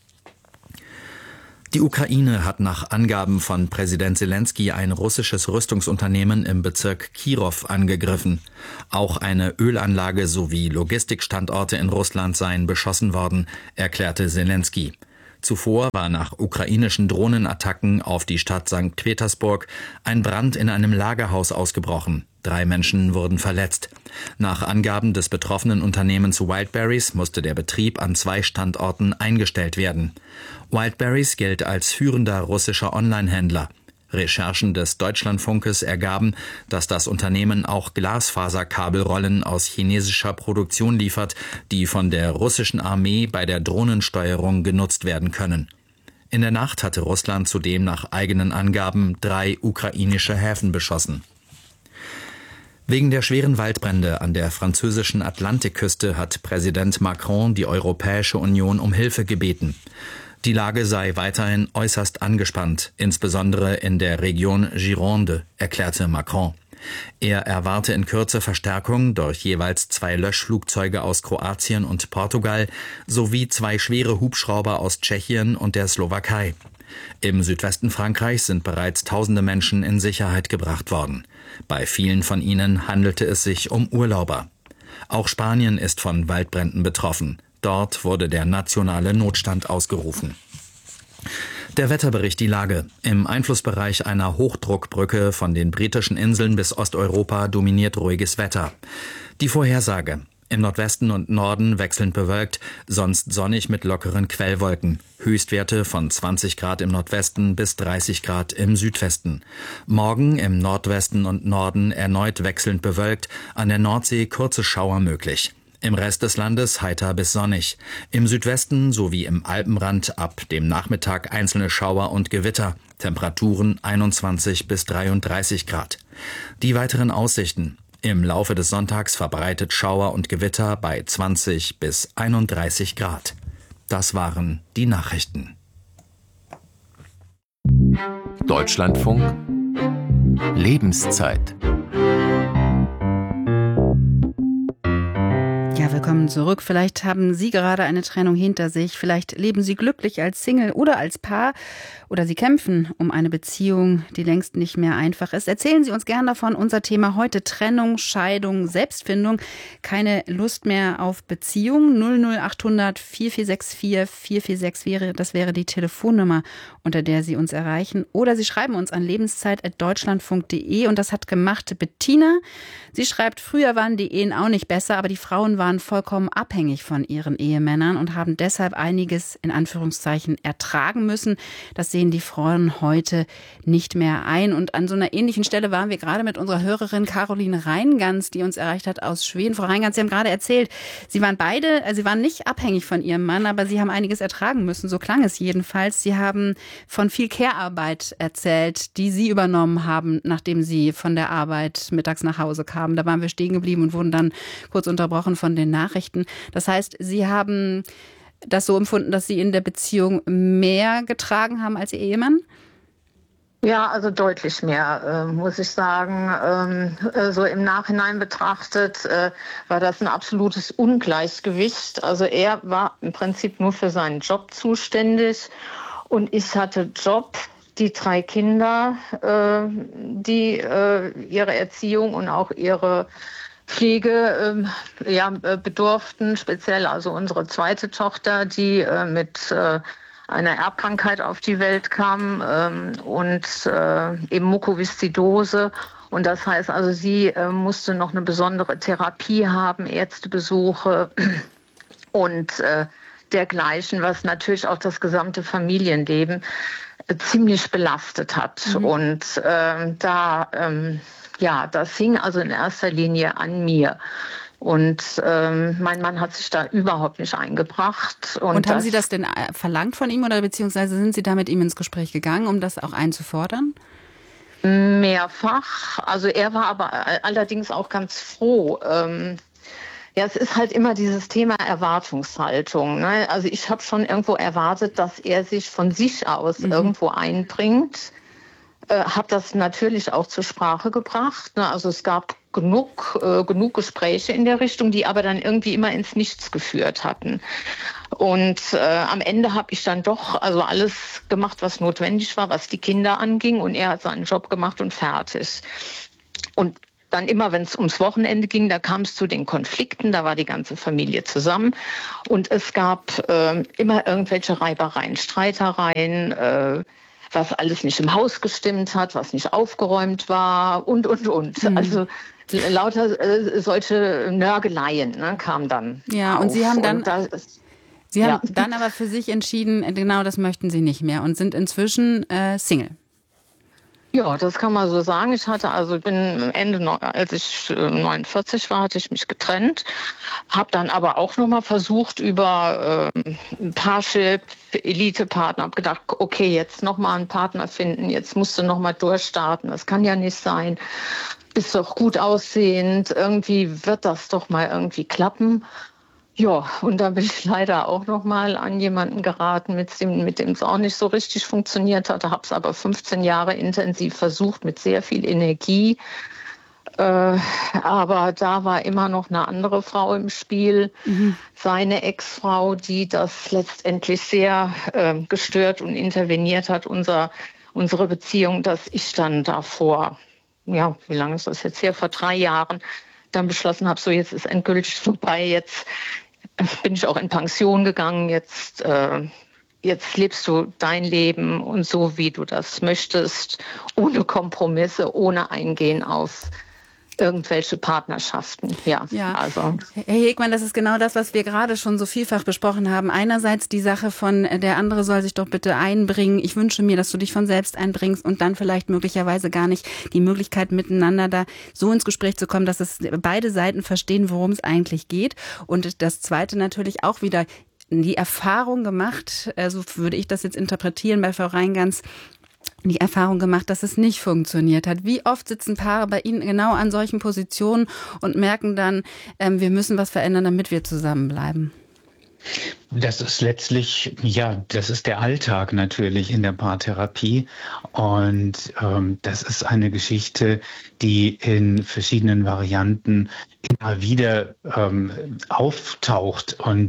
Die Ukraine hat nach Angaben von Präsident Selenskyj ein russisches Rüstungsunternehmen im Bezirk Kirow angegriffen. Auch eine Ölanlage sowie Logistikstandorte in Russland seien beschossen worden, erklärte Selenskyj. Zuvor war nach ukrainischen Drohnenattacken auf die Stadt St. Petersburg ein Brand in einem Lagerhaus ausgebrochen. 3 Menschen wurden verletzt. Nach Angaben des betroffenen Unternehmens Wildberries musste der Betrieb an 2 Standorten eingestellt werden. Wildberries gilt als führender russischer Onlinehändler. Recherchen des Deutschlandfunkes ergaben, dass das Unternehmen auch Glasfaserkabelrollen aus chinesischer Produktion liefert, die von der russischen Armee bei der Drohnensteuerung genutzt werden können. In der Nacht hatte Russland zudem nach eigenen Angaben 3 ukrainische Häfen beschossen. Wegen der schweren Waldbrände an der französischen Atlantikküste hat Präsident Macron die Europäische Union um Hilfe gebeten. Die Lage sei weiterhin äußerst angespannt, insbesondere in der Region Gironde, erklärte Macron. Er erwarte in Kürze Verstärkung durch jeweils 2 Löschflugzeuge aus Kroatien und Portugal sowie 2 schwere Hubschrauber aus Tschechien und der Slowakei. Im Südwesten Frankreichs sind bereits tausende Menschen in Sicherheit gebracht worden. Bei vielen von ihnen handelte es sich um Urlauber. Auch Spanien ist von Waldbränden betroffen. Dort wurde der nationale Notstand ausgerufen. Der Wetterbericht, die Lage. Im Einflussbereich einer Hochdruckbrücke von den britischen Inseln bis Osteuropa dominiert ruhiges Wetter. Die Vorhersage. Im Nordwesten und Norden wechselnd bewölkt, sonst sonnig mit lockeren Quellwolken. Höchstwerte von 20 Grad im Nordwesten bis 30 Grad im Südwesten. Morgen im Nordwesten und Norden erneut wechselnd bewölkt, an der Nordsee kurze Schauer möglich. Im Rest des Landes heiter bis sonnig. Im Südwesten sowie im Alpenrand ab dem Nachmittag einzelne Schauer und Gewitter. Temperaturen 21 bis 33 Grad. Die weiteren Aussichten. Im Laufe des Sonntags verbreitet Schauer und Gewitter bei 20 bis 31 Grad. Das waren die Nachrichten. Deutschlandfunk Lebenszeit. Ja, willkommen zurück. Vielleicht haben Sie gerade eine Trennung hinter sich. Vielleicht leben Sie glücklich als Single oder als Paar. Oder Sie kämpfen um eine Beziehung, die längst nicht mehr einfach ist. Erzählen Sie uns gern davon. Unser Thema heute: Trennung, Scheidung, Selbstfindung. Keine Lust mehr auf Beziehung. 00800 4464 446 das wäre die Telefonnummer, unter der Sie uns erreichen. Oder Sie schreiben uns an lebenszeit@deutschlandfunk.de. Und das hat gemacht Bettina. Sie schreibt: Früher waren die Ehen auch nicht besser, aber die Frauen waren vollkommen abhängig von ihren Ehemännern und haben deshalb einiges in Anführungszeichen ertragen müssen. Das sehen die Frauen heute nicht mehr ein. Und an so einer ähnlichen Stelle waren wir gerade mit unserer Hörerin Caroline Reingans, die uns erreicht hat aus Schweden. Frau Reingans, Sie haben gerade erzählt, Sie waren nicht abhängig von Ihrem Mann, aber Sie haben einiges ertragen müssen. So klang es jedenfalls. Sie haben von viel Care-Arbeit erzählt, die Sie übernommen haben, nachdem Sie von der Arbeit mittags nach Hause kamen. Da waren wir stehen geblieben und wurden dann kurz unterbrochen von den Nachrichten. Das heißt, Sie haben das so empfunden, dass Sie in der Beziehung mehr getragen haben als Ihr Ehemann? Ja, also deutlich mehr, muss ich sagen. So im Nachhinein betrachtet war das ein absolutes Ungleichgewicht. Also er war im Prinzip nur für seinen Job zuständig und ich hatte Job, die 3 Kinder, die ihre Erziehung und auch ihre Pflege bedurften, speziell also unsere zweite Tochter, die mit einer Erbkrankheit auf die Welt kam und eben Mukoviszidose. Und das heißt also, sie musste noch eine besondere Therapie haben, Ärztebesuche und dergleichen, was natürlich auch das gesamte Familienleben ziemlich belastet hat. Mhm. Und das hing also in erster Linie an mir. Und mein Mann hat sich da überhaupt nicht eingebracht. Und haben Sie das denn verlangt von ihm oder beziehungsweise sind Sie da mit ihm ins Gespräch gegangen, um das auch einzufordern? Mehrfach. Also er war aber allerdings auch ganz froh, Ja, es ist halt immer dieses Thema Erwartungshaltung. Ne? Also ich habe schon irgendwo erwartet, dass er sich von sich aus irgendwo einbringt. Habe das natürlich auch zur Sprache gebracht. Ne? Also es gab genug Gespräche in der Richtung, die aber dann irgendwie immer ins Nichts geführt hatten. Und am Ende habe ich dann doch also alles gemacht, was notwendig war, was die Kinder anging. Und er hat seinen Job gemacht und fertig. Und dann immer, wenn es ums Wochenende ging, da kam es zu den Konflikten, da war die ganze Familie zusammen und es gab immer irgendwelche Reibereien, Streitereien, was alles nicht im Haus gestimmt hat, was nicht aufgeräumt war und. Also lauter solche Nörgeleien kamen dann Ja, auf. und Sie haben dann... Sie haben Ja. dann aber für sich entschieden, genau das möchten Sie nicht mehr und sind inzwischen Single. Ja, das kann man so sagen. Ich bin als ich 49 war, hatte ich mich getrennt. Habe dann aber auch nochmal versucht über Parship, Elite-Partner. Habe gedacht, okay, jetzt nochmal einen Partner finden. Jetzt musst du nochmal durchstarten. Das kann ja nicht sein. Bist doch gut aussehend. Irgendwie wird das doch mal irgendwie klappen. Ja, und da bin ich leider auch noch mal an jemanden geraten, mit dem es auch nicht so richtig funktioniert hatte. Habe es aber 15 Jahre intensiv versucht, mit sehr viel Energie. Aber da war immer noch eine andere Frau im Spiel, seine Ex-Frau, die das letztendlich sehr gestört und interveniert hat, unsere Beziehung, dass ich dann davor, ja, wie lange ist das jetzt her, vor 3 Jahren, dann beschlossen habe, so jetzt ist endgültig vorbei, jetzt bin ich auch in Pension gegangen, jetzt lebst du dein Leben und so, wie du das möchtest, ohne Kompromisse, ohne Eingehen auf irgendwelche Partnerschaften. Ja. Also. Herr Hegmann, das ist genau das, was wir gerade schon so vielfach besprochen haben. Einerseits die Sache von, der andere soll sich doch bitte einbringen. Ich wünsche mir, dass du dich von selbst einbringst und dann vielleicht möglicherweise gar nicht die Möglichkeit miteinander da so ins Gespräch zu kommen, dass es beide Seiten verstehen, worum es eigentlich geht. Und das Zweite natürlich auch wieder die Erfahrung gemacht, so würde ich das jetzt interpretieren bei Frau Reingans, die Erfahrung gemacht, dass es nicht funktioniert hat. Wie oft sitzen Paare bei Ihnen genau an solchen Positionen und merken dann, wir müssen was verändern, damit wir zusammenbleiben? Das ist letztlich, ja, das ist der Alltag natürlich in der Paartherapie und das ist eine Geschichte, die in verschiedenen Varianten immer wieder auftaucht und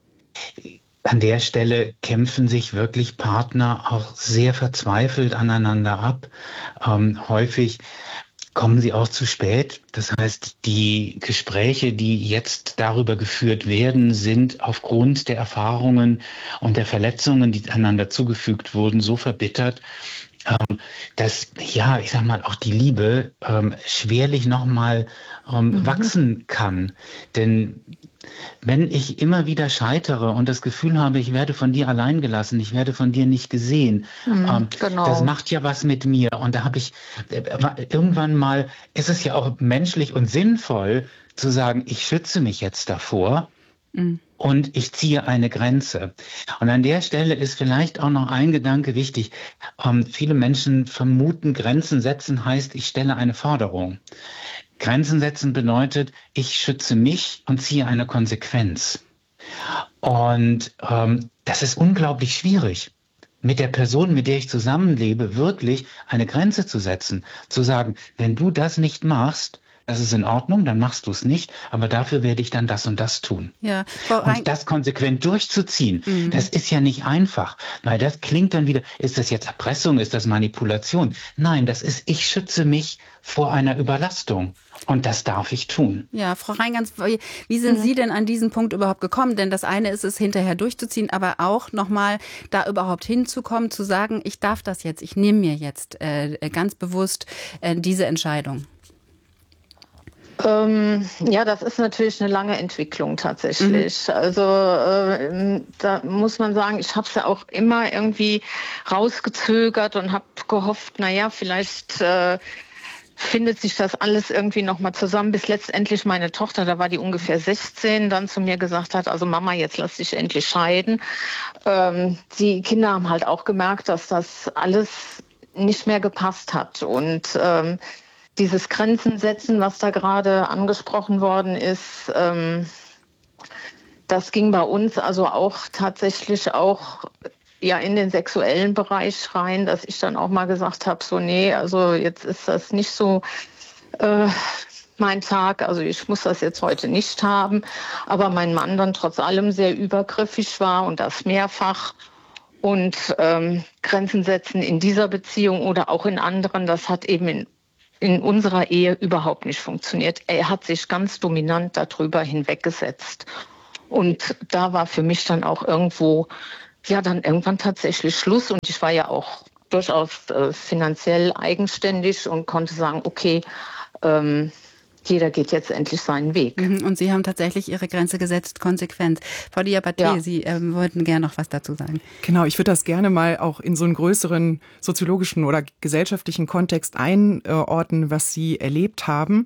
an der Stelle kämpfen sich wirklich Partner auch sehr verzweifelt aneinander ab. Häufig kommen sie auch zu spät. Das heißt, die Gespräche, die jetzt darüber geführt werden, sind aufgrund der Erfahrungen und der Verletzungen, die einander zugefügt wurden, so verbittert, dass, ja, ich sag mal, auch die Liebe schwerlich nochmal wachsen kann. Denn wenn ich immer wieder scheitere und das Gefühl habe, ich werde von dir allein gelassen, ich werde von dir nicht gesehen, Genau. das macht ja was mit mir. Und da habe ich irgendwann mal, ist es ja auch menschlich und sinnvoll zu sagen, ich schütze mich jetzt davor und ich ziehe eine Grenze. Und an der Stelle ist vielleicht auch noch ein Gedanke wichtig. Viele Menschen vermuten, Grenzen setzen heißt, ich stelle eine Forderung. Grenzen setzen bedeutet, ich schütze mich und ziehe eine Konsequenz. Und das ist unglaublich schwierig, mit der Person, mit der ich zusammenlebe, wirklich eine Grenze zu setzen. Zu sagen, wenn du das nicht machst, das ist in Ordnung, dann machst du es nicht, aber dafür werde ich dann das und das tun. Ja, und das konsequent durchzuziehen, das ist ja nicht einfach, weil das klingt dann wieder, ist das jetzt Erpressung, ist das Manipulation? Nein, das ist, ich schütze mich vor einer Überlastung und das darf ich tun. Ja, Frau Reingans, wie sind Sie denn an diesen Punkt überhaupt gekommen? Denn das eine ist es, hinterher durchzuziehen, aber auch nochmal da überhaupt hinzukommen, zu sagen, ich darf das jetzt, ich nehme mir jetzt ganz bewusst diese Entscheidung. Ja, das ist natürlich eine lange Entwicklung tatsächlich. Also da muss man sagen, ich habe es ja auch immer irgendwie rausgezögert und habe gehofft, naja, vielleicht findet sich das alles irgendwie nochmal zusammen, bis letztendlich meine Tochter, da war die ungefähr 16, dann zu mir gesagt hat, also Mama, jetzt lass dich endlich scheiden. Die Kinder haben halt auch gemerkt, dass das alles nicht mehr gepasst hat und dieses Grenzen setzen, was da gerade angesprochen worden ist, das ging bei uns also auch tatsächlich auch ja in den sexuellen Bereich rein, dass ich dann auch mal gesagt habe, so nee, also jetzt ist das nicht so mein Tag, also ich muss das jetzt heute nicht haben, aber mein Mann dann trotz allem sehr übergriffig war und das mehrfach und Grenzen setzen in dieser Beziehung oder auch in anderen, das hat eben in unserer Ehe überhaupt nicht funktioniert. Er hat sich ganz dominant darüber hinweggesetzt. Und da war für mich dann auch irgendwo, ja, dann irgendwann tatsächlich Schluss. Und ich war ja auch durchaus finanziell eigenständig und konnte sagen, okay, jeder geht jetzt endlich seinen Weg. Und Sie haben tatsächlich Ihre Grenze gesetzt, konsequent. Frau Diabaté, ja. Sie wollten gerne noch was dazu sagen. Genau, ich würde das gerne mal auch in so einen größeren soziologischen oder gesellschaftlichen Kontext einordnen, was Sie erlebt haben.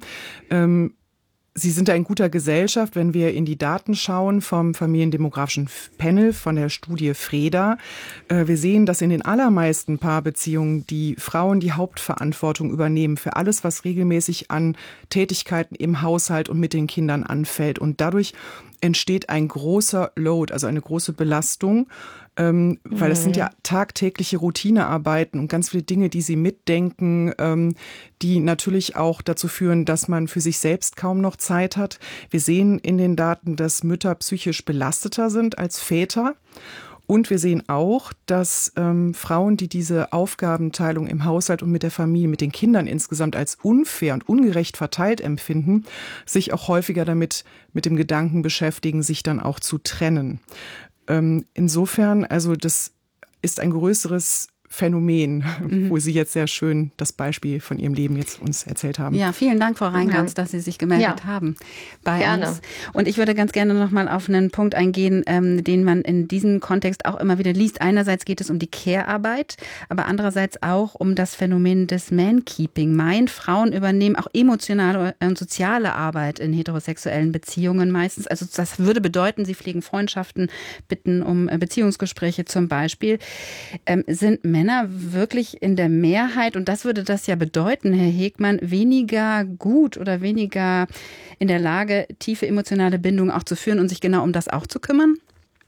Sie sind da in guter Gesellschaft, wenn wir in die Daten schauen vom Familiendemografischen Panel von der Studie Freda. Wir sehen, dass in den allermeisten Paarbeziehungen die Frauen die Hauptverantwortung übernehmen für alles, was regelmäßig an Tätigkeiten im Haushalt und mit den Kindern anfällt. Und dadurch entsteht ein großer Load, also eine große Belastung, weil es sind ja tagtägliche Routinearbeiten und ganz viele Dinge, die sie mitdenken, die natürlich auch dazu führen, dass man für sich selbst kaum noch Zeit hat. Wir sehen in den Daten, dass Mütter psychisch belasteter sind als Väter. Und wir sehen auch, dass Frauen, die diese Aufgabenteilung im Haushalt und mit der Familie, mit den Kindern insgesamt als unfair und ungerecht verteilt empfinden, sich auch häufiger damit mit dem Gedanken beschäftigen, sich dann auch zu trennen. Insofern, also das ist ein größeres Phänomen, wo Sie jetzt sehr schön das Beispiel von Ihrem Leben jetzt uns erzählt haben. Ja, vielen Dank, Frau Reingans, dass Sie sich gemeldet haben bei uns. Und ich würde ganz gerne noch mal auf einen Punkt eingehen, den man in diesem Kontext auch immer wieder liest. Einerseits geht es um die Care-Arbeit, aber andererseits auch um das Phänomen des Man-Keeping. Meint, Frauen übernehmen auch emotionale und soziale Arbeit in heterosexuellen Beziehungen meistens. Also das würde bedeuten, sie pflegen Freundschaften, bitten um Beziehungsgespräche zum Beispiel. Sind Männer wirklich in der Mehrheit, und das würde das ja bedeuten, Herr Hegmann, weniger gut oder weniger in der Lage, tiefe emotionale Bindungen auch zu führen und sich genau um das auch zu kümmern?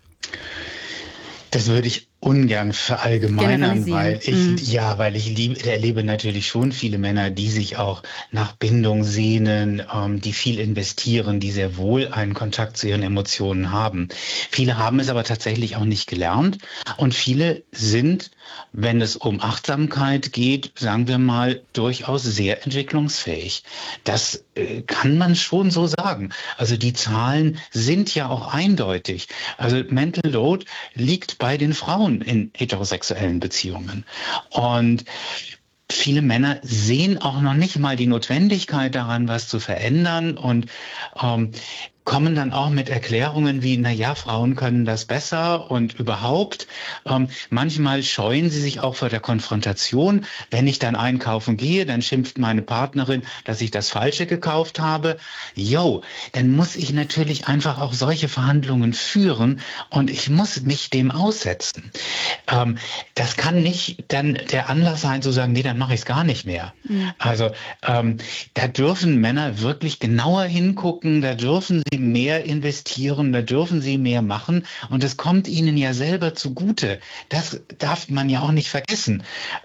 Das würde ich ungern verallgemeinern, weil ich erlebe natürlich schon viele Männer, die sich auch nach Bindung sehnen, die viel investieren, die sehr wohl einen Kontakt zu ihren Emotionen haben. Viele haben es aber tatsächlich auch nicht gelernt und viele sind, wenn es um Achtsamkeit geht, sagen wir mal, durchaus sehr entwicklungsfähig. Das kann man schon so sagen. Also die Zahlen sind ja auch eindeutig. Also Mental Load liegt bei den Frauen in heterosexuellen Beziehungen. Und viele Männer sehen auch noch nicht mal die Notwendigkeit daran, was zu verändern und kommen dann auch mit Erklärungen wie, Frauen können das besser und überhaupt. Manchmal scheuen sie sich auch vor der Konfrontation. Wenn ich dann einkaufen gehe, dann schimpft meine Partnerin, dass ich das Falsche gekauft habe. Dann muss ich natürlich einfach auch solche Verhandlungen führen und ich muss mich dem aussetzen. Das kann nicht dann der Anlass sein zu sagen, dann mache ich es gar nicht mehr. Also da dürfen Männer wirklich genauer hingucken, da dürfen sie mehr investieren, da dürfen sie mehr machen und es kommt ihnen ja selber zugute. Das darf man ja auch nicht vergessen.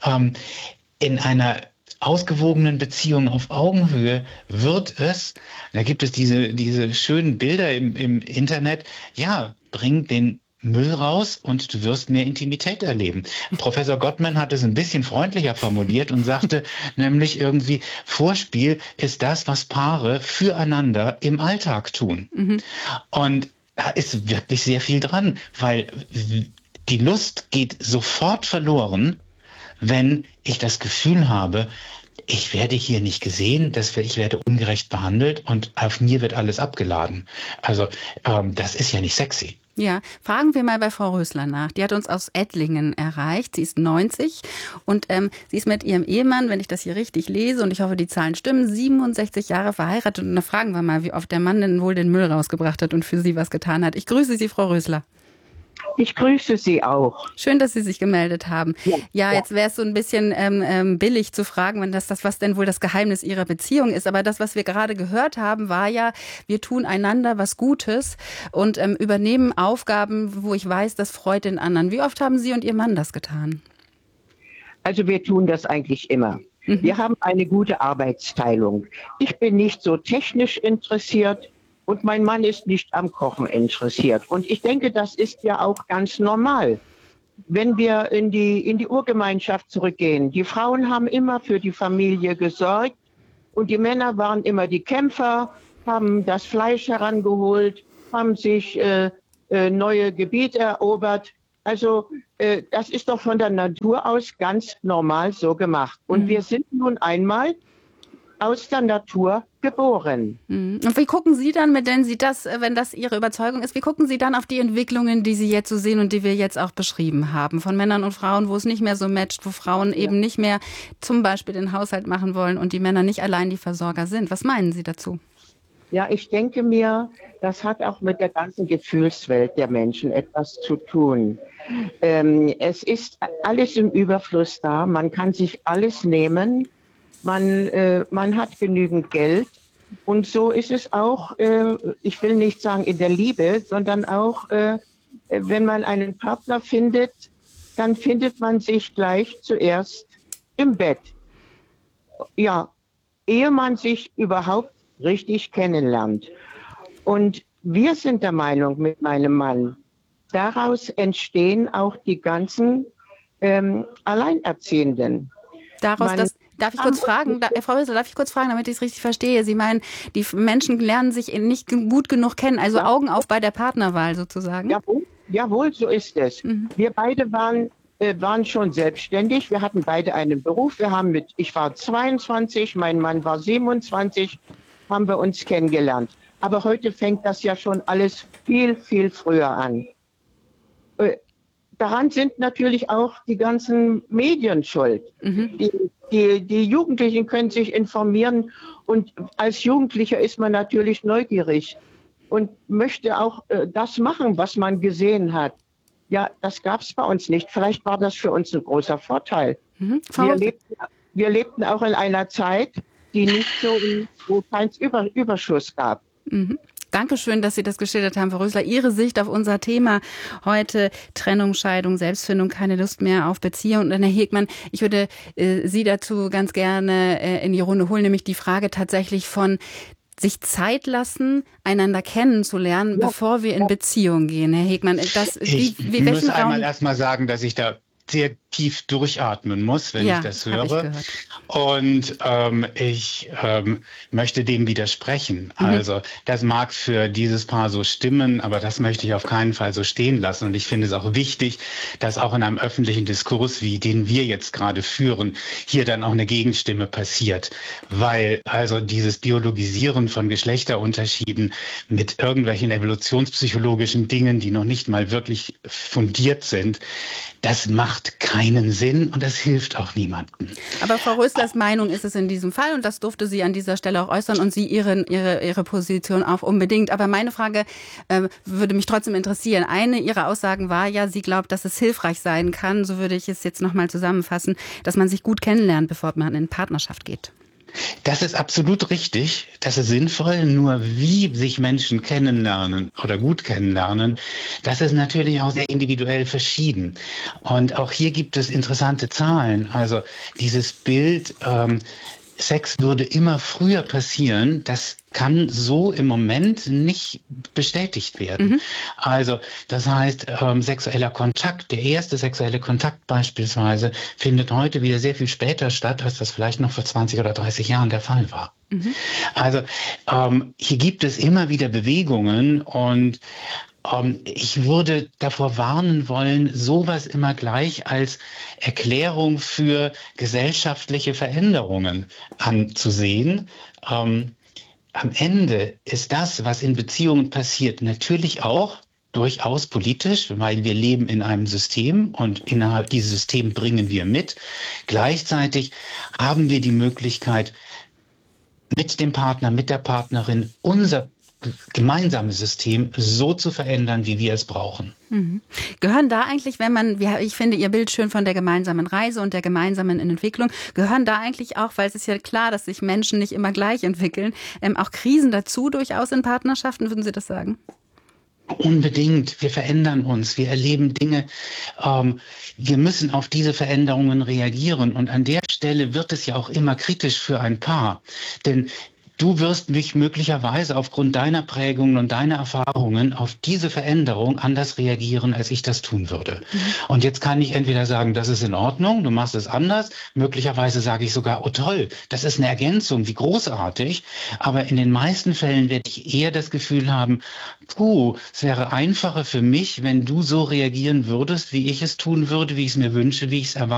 In einer ausgewogenen Beziehung auf Augenhöhe wird es, da gibt es diese schönen Bilder im Internet, bring den Müll raus und du wirst mehr Intimität erleben. Professor Gottman hat es ein bisschen freundlicher formuliert und sagte nämlich irgendwie, Vorspiel ist das, was Paare füreinander im Alltag tun. Und da ist wirklich sehr viel dran, weil die Lust geht sofort verloren, wenn ich das Gefühl habe, ich werde hier nicht gesehen, ich werde ungerecht behandelt und auf mir wird alles abgeladen. Also das ist ja nicht sexy. Ja, fragen wir mal bei Frau Rösler nach. Die hat uns aus Ettlingen erreicht. Sie ist 90 und sie ist mit ihrem Ehemann, wenn ich das hier richtig lese, und ich hoffe, die Zahlen stimmen, 67 Jahre verheiratet. Und da fragen wir mal, wie oft der Mann denn wohl den Müll rausgebracht hat und für sie was getan hat. Ich grüße Sie, Frau Rösler. Ich grüße Sie auch. Schön, dass Sie sich gemeldet haben. Ja, jetzt wäre es so ein bisschen billig zu fragen, wenn das was denn wohl das Geheimnis Ihrer Beziehung ist. Aber das, was wir gerade gehört haben, war ja, wir tun einander was Gutes und übernehmen Aufgaben, wo ich weiß, das freut den anderen. Wie oft haben Sie und Ihr Mann das getan? Also wir tun das eigentlich immer. Wir haben eine gute Arbeitsteilung. Ich bin nicht so technisch interessiert. Und mein Mann ist nicht am Kochen interessiert. Und ich denke, das ist ja auch ganz normal. Wenn wir in die Urgemeinschaft zurückgehen, die Frauen haben immer für die Familie gesorgt und die Männer waren immer die Kämpfer, haben das Fleisch herangeholt, haben sich neue Gebiete erobert. Also das ist doch von der Natur aus ganz normal so gemacht. Und wir sind nun einmal aus der Natur geboren. Und wie gucken Sie dann, wenn das Ihre Überzeugung ist, wie gucken Sie dann auf die Entwicklungen, die Sie jetzt so sehen und die wir jetzt auch beschrieben haben, von Männern und Frauen, wo es nicht mehr so matcht, wo Frauen eben nicht mehr zum Beispiel den Haushalt machen wollen und die Männer nicht allein die Versorger sind? Was meinen Sie dazu? Ja, ich denke mir, das hat auch mit der ganzen Gefühlswelt der Menschen etwas zu tun. Es ist alles im Überfluss da, man kann sich alles nehmen. Man hat genügend Geld und so ist es auch, ich will nicht sagen in der Liebe, sondern auch, wenn man einen Partner findet, dann findet man sich gleich zuerst im Bett. Ja, ehe man sich überhaupt richtig kennenlernt. Und wir sind der Meinung mit meinem Mann, daraus entstehen auch die ganzen Alleinerziehenden. Darf ich kurz fragen, Frau Rösler, damit ich es richtig verstehe? Sie meinen, die Menschen lernen sich nicht gut genug kennen, also Augen auf bei der Partnerwahl sozusagen? Jawohl, so ist es. Wir beide waren schon selbstständig, wir hatten beide einen Beruf. Ich war 22, mein Mann war 27, haben wir uns kennengelernt. Aber heute fängt das ja schon alles viel, viel früher an. Daran sind natürlich auch die ganzen Medien schuld. Die Jugendlichen können sich informieren und als Jugendlicher ist man natürlich neugierig und möchte auch das machen, was man gesehen hat. Ja, das gab es bei uns nicht. Vielleicht war das für uns ein großer Vorteil. Wir lebten auch in einer Zeit, die nicht so, wo kein Überschuss gab. Dankeschön, dass Sie das geschildert haben, Frau Rösler. Ihre Sicht auf unser Thema heute: Trennung, Scheidung, Selbstfindung, keine Lust mehr auf Beziehung. Und Herr Hegmann, ich würde Sie dazu ganz gerne in die Runde holen, nämlich die Frage tatsächlich von sich Zeit lassen, einander kennenzulernen, bevor wir in Beziehung gehen. Herr Hegmann, ich muss einmal erstmal sagen, dass ich da sehr tief durchatmen muss, wenn ich das höre. Und ich möchte dem widersprechen. Also das mag für dieses Paar so stimmen, aber das möchte ich auf keinen Fall so stehen lassen. Und ich finde es auch wichtig, dass auch in einem öffentlichen Diskurs, wie den wir jetzt gerade führen, hier dann auch eine Gegenstimme passiert. Weil also dieses Biologisieren von Geschlechterunterschieden mit irgendwelchen evolutionspsychologischen Dingen, die noch nicht mal wirklich fundiert sind, das macht keinen Sinn und das hilft auch niemandem. Aber Frau Röslers Meinung ist es in diesem Fall und das durfte sie an dieser Stelle auch äußern und Sie ihre Position auch unbedingt. Aber meine Frage würde mich trotzdem interessieren. Eine Ihrer Aussagen war ja, sie glaubt, dass es hilfreich sein kann, so würde ich es jetzt nochmal zusammenfassen, dass man sich gut kennenlernt, bevor man in Partnerschaft geht. Das ist absolut richtig, das ist sinnvoll, nur wie sich Menschen kennenlernen oder gut kennenlernen, das ist natürlich auch sehr individuell verschieden. Und auch hier gibt es interessante Zahlen. Also dieses Bild, Sex würde immer früher passieren, das kann so im Moment nicht bestätigt werden. Also das heißt, sexueller Kontakt, der erste sexuelle Kontakt beispielsweise, findet heute wieder sehr viel später statt, als das vielleicht noch vor 20 oder 30 Jahren der Fall war. Also hier gibt es immer wieder Bewegungen und ich würde davor warnen wollen, sowas immer gleich als Erklärung für gesellschaftliche Veränderungen anzusehen. Am Ende ist das, was in Beziehungen passiert, natürlich auch durchaus politisch, weil wir leben in einem System und innerhalb dieses Systems bringen wir mit. Gleichzeitig haben wir die Möglichkeit, mit dem Partner, mit der Partnerin unser gemeinsame System so zu verändern, wie wir es brauchen. Gehören da eigentlich, ich finde Ihr Bild schön von der gemeinsamen Reise und der gemeinsamen Entwicklung, gehören da eigentlich auch, weil es ist ja klar, dass sich Menschen nicht immer gleich entwickeln, auch Krisen dazu durchaus in Partnerschaften, würden Sie das sagen? Unbedingt. Wir verändern uns. Wir erleben Dinge. Wir müssen auf diese Veränderungen reagieren. Und an der Stelle wird es ja auch immer kritisch für ein Paar. Denn du wirst mich möglicherweise aufgrund deiner Prägungen und deiner Erfahrungen auf diese Veränderung anders reagieren, als ich das tun würde. Und jetzt kann ich entweder sagen, das ist in Ordnung, du machst es anders. Möglicherweise sage ich sogar, oh toll, das ist eine Ergänzung, wie großartig. Aber in den meisten Fällen werde ich eher das Gefühl haben, es wäre einfacher für mich, wenn du so reagieren würdest, wie ich es tun würde, wie ich es mir wünsche, wie ich es erwarte.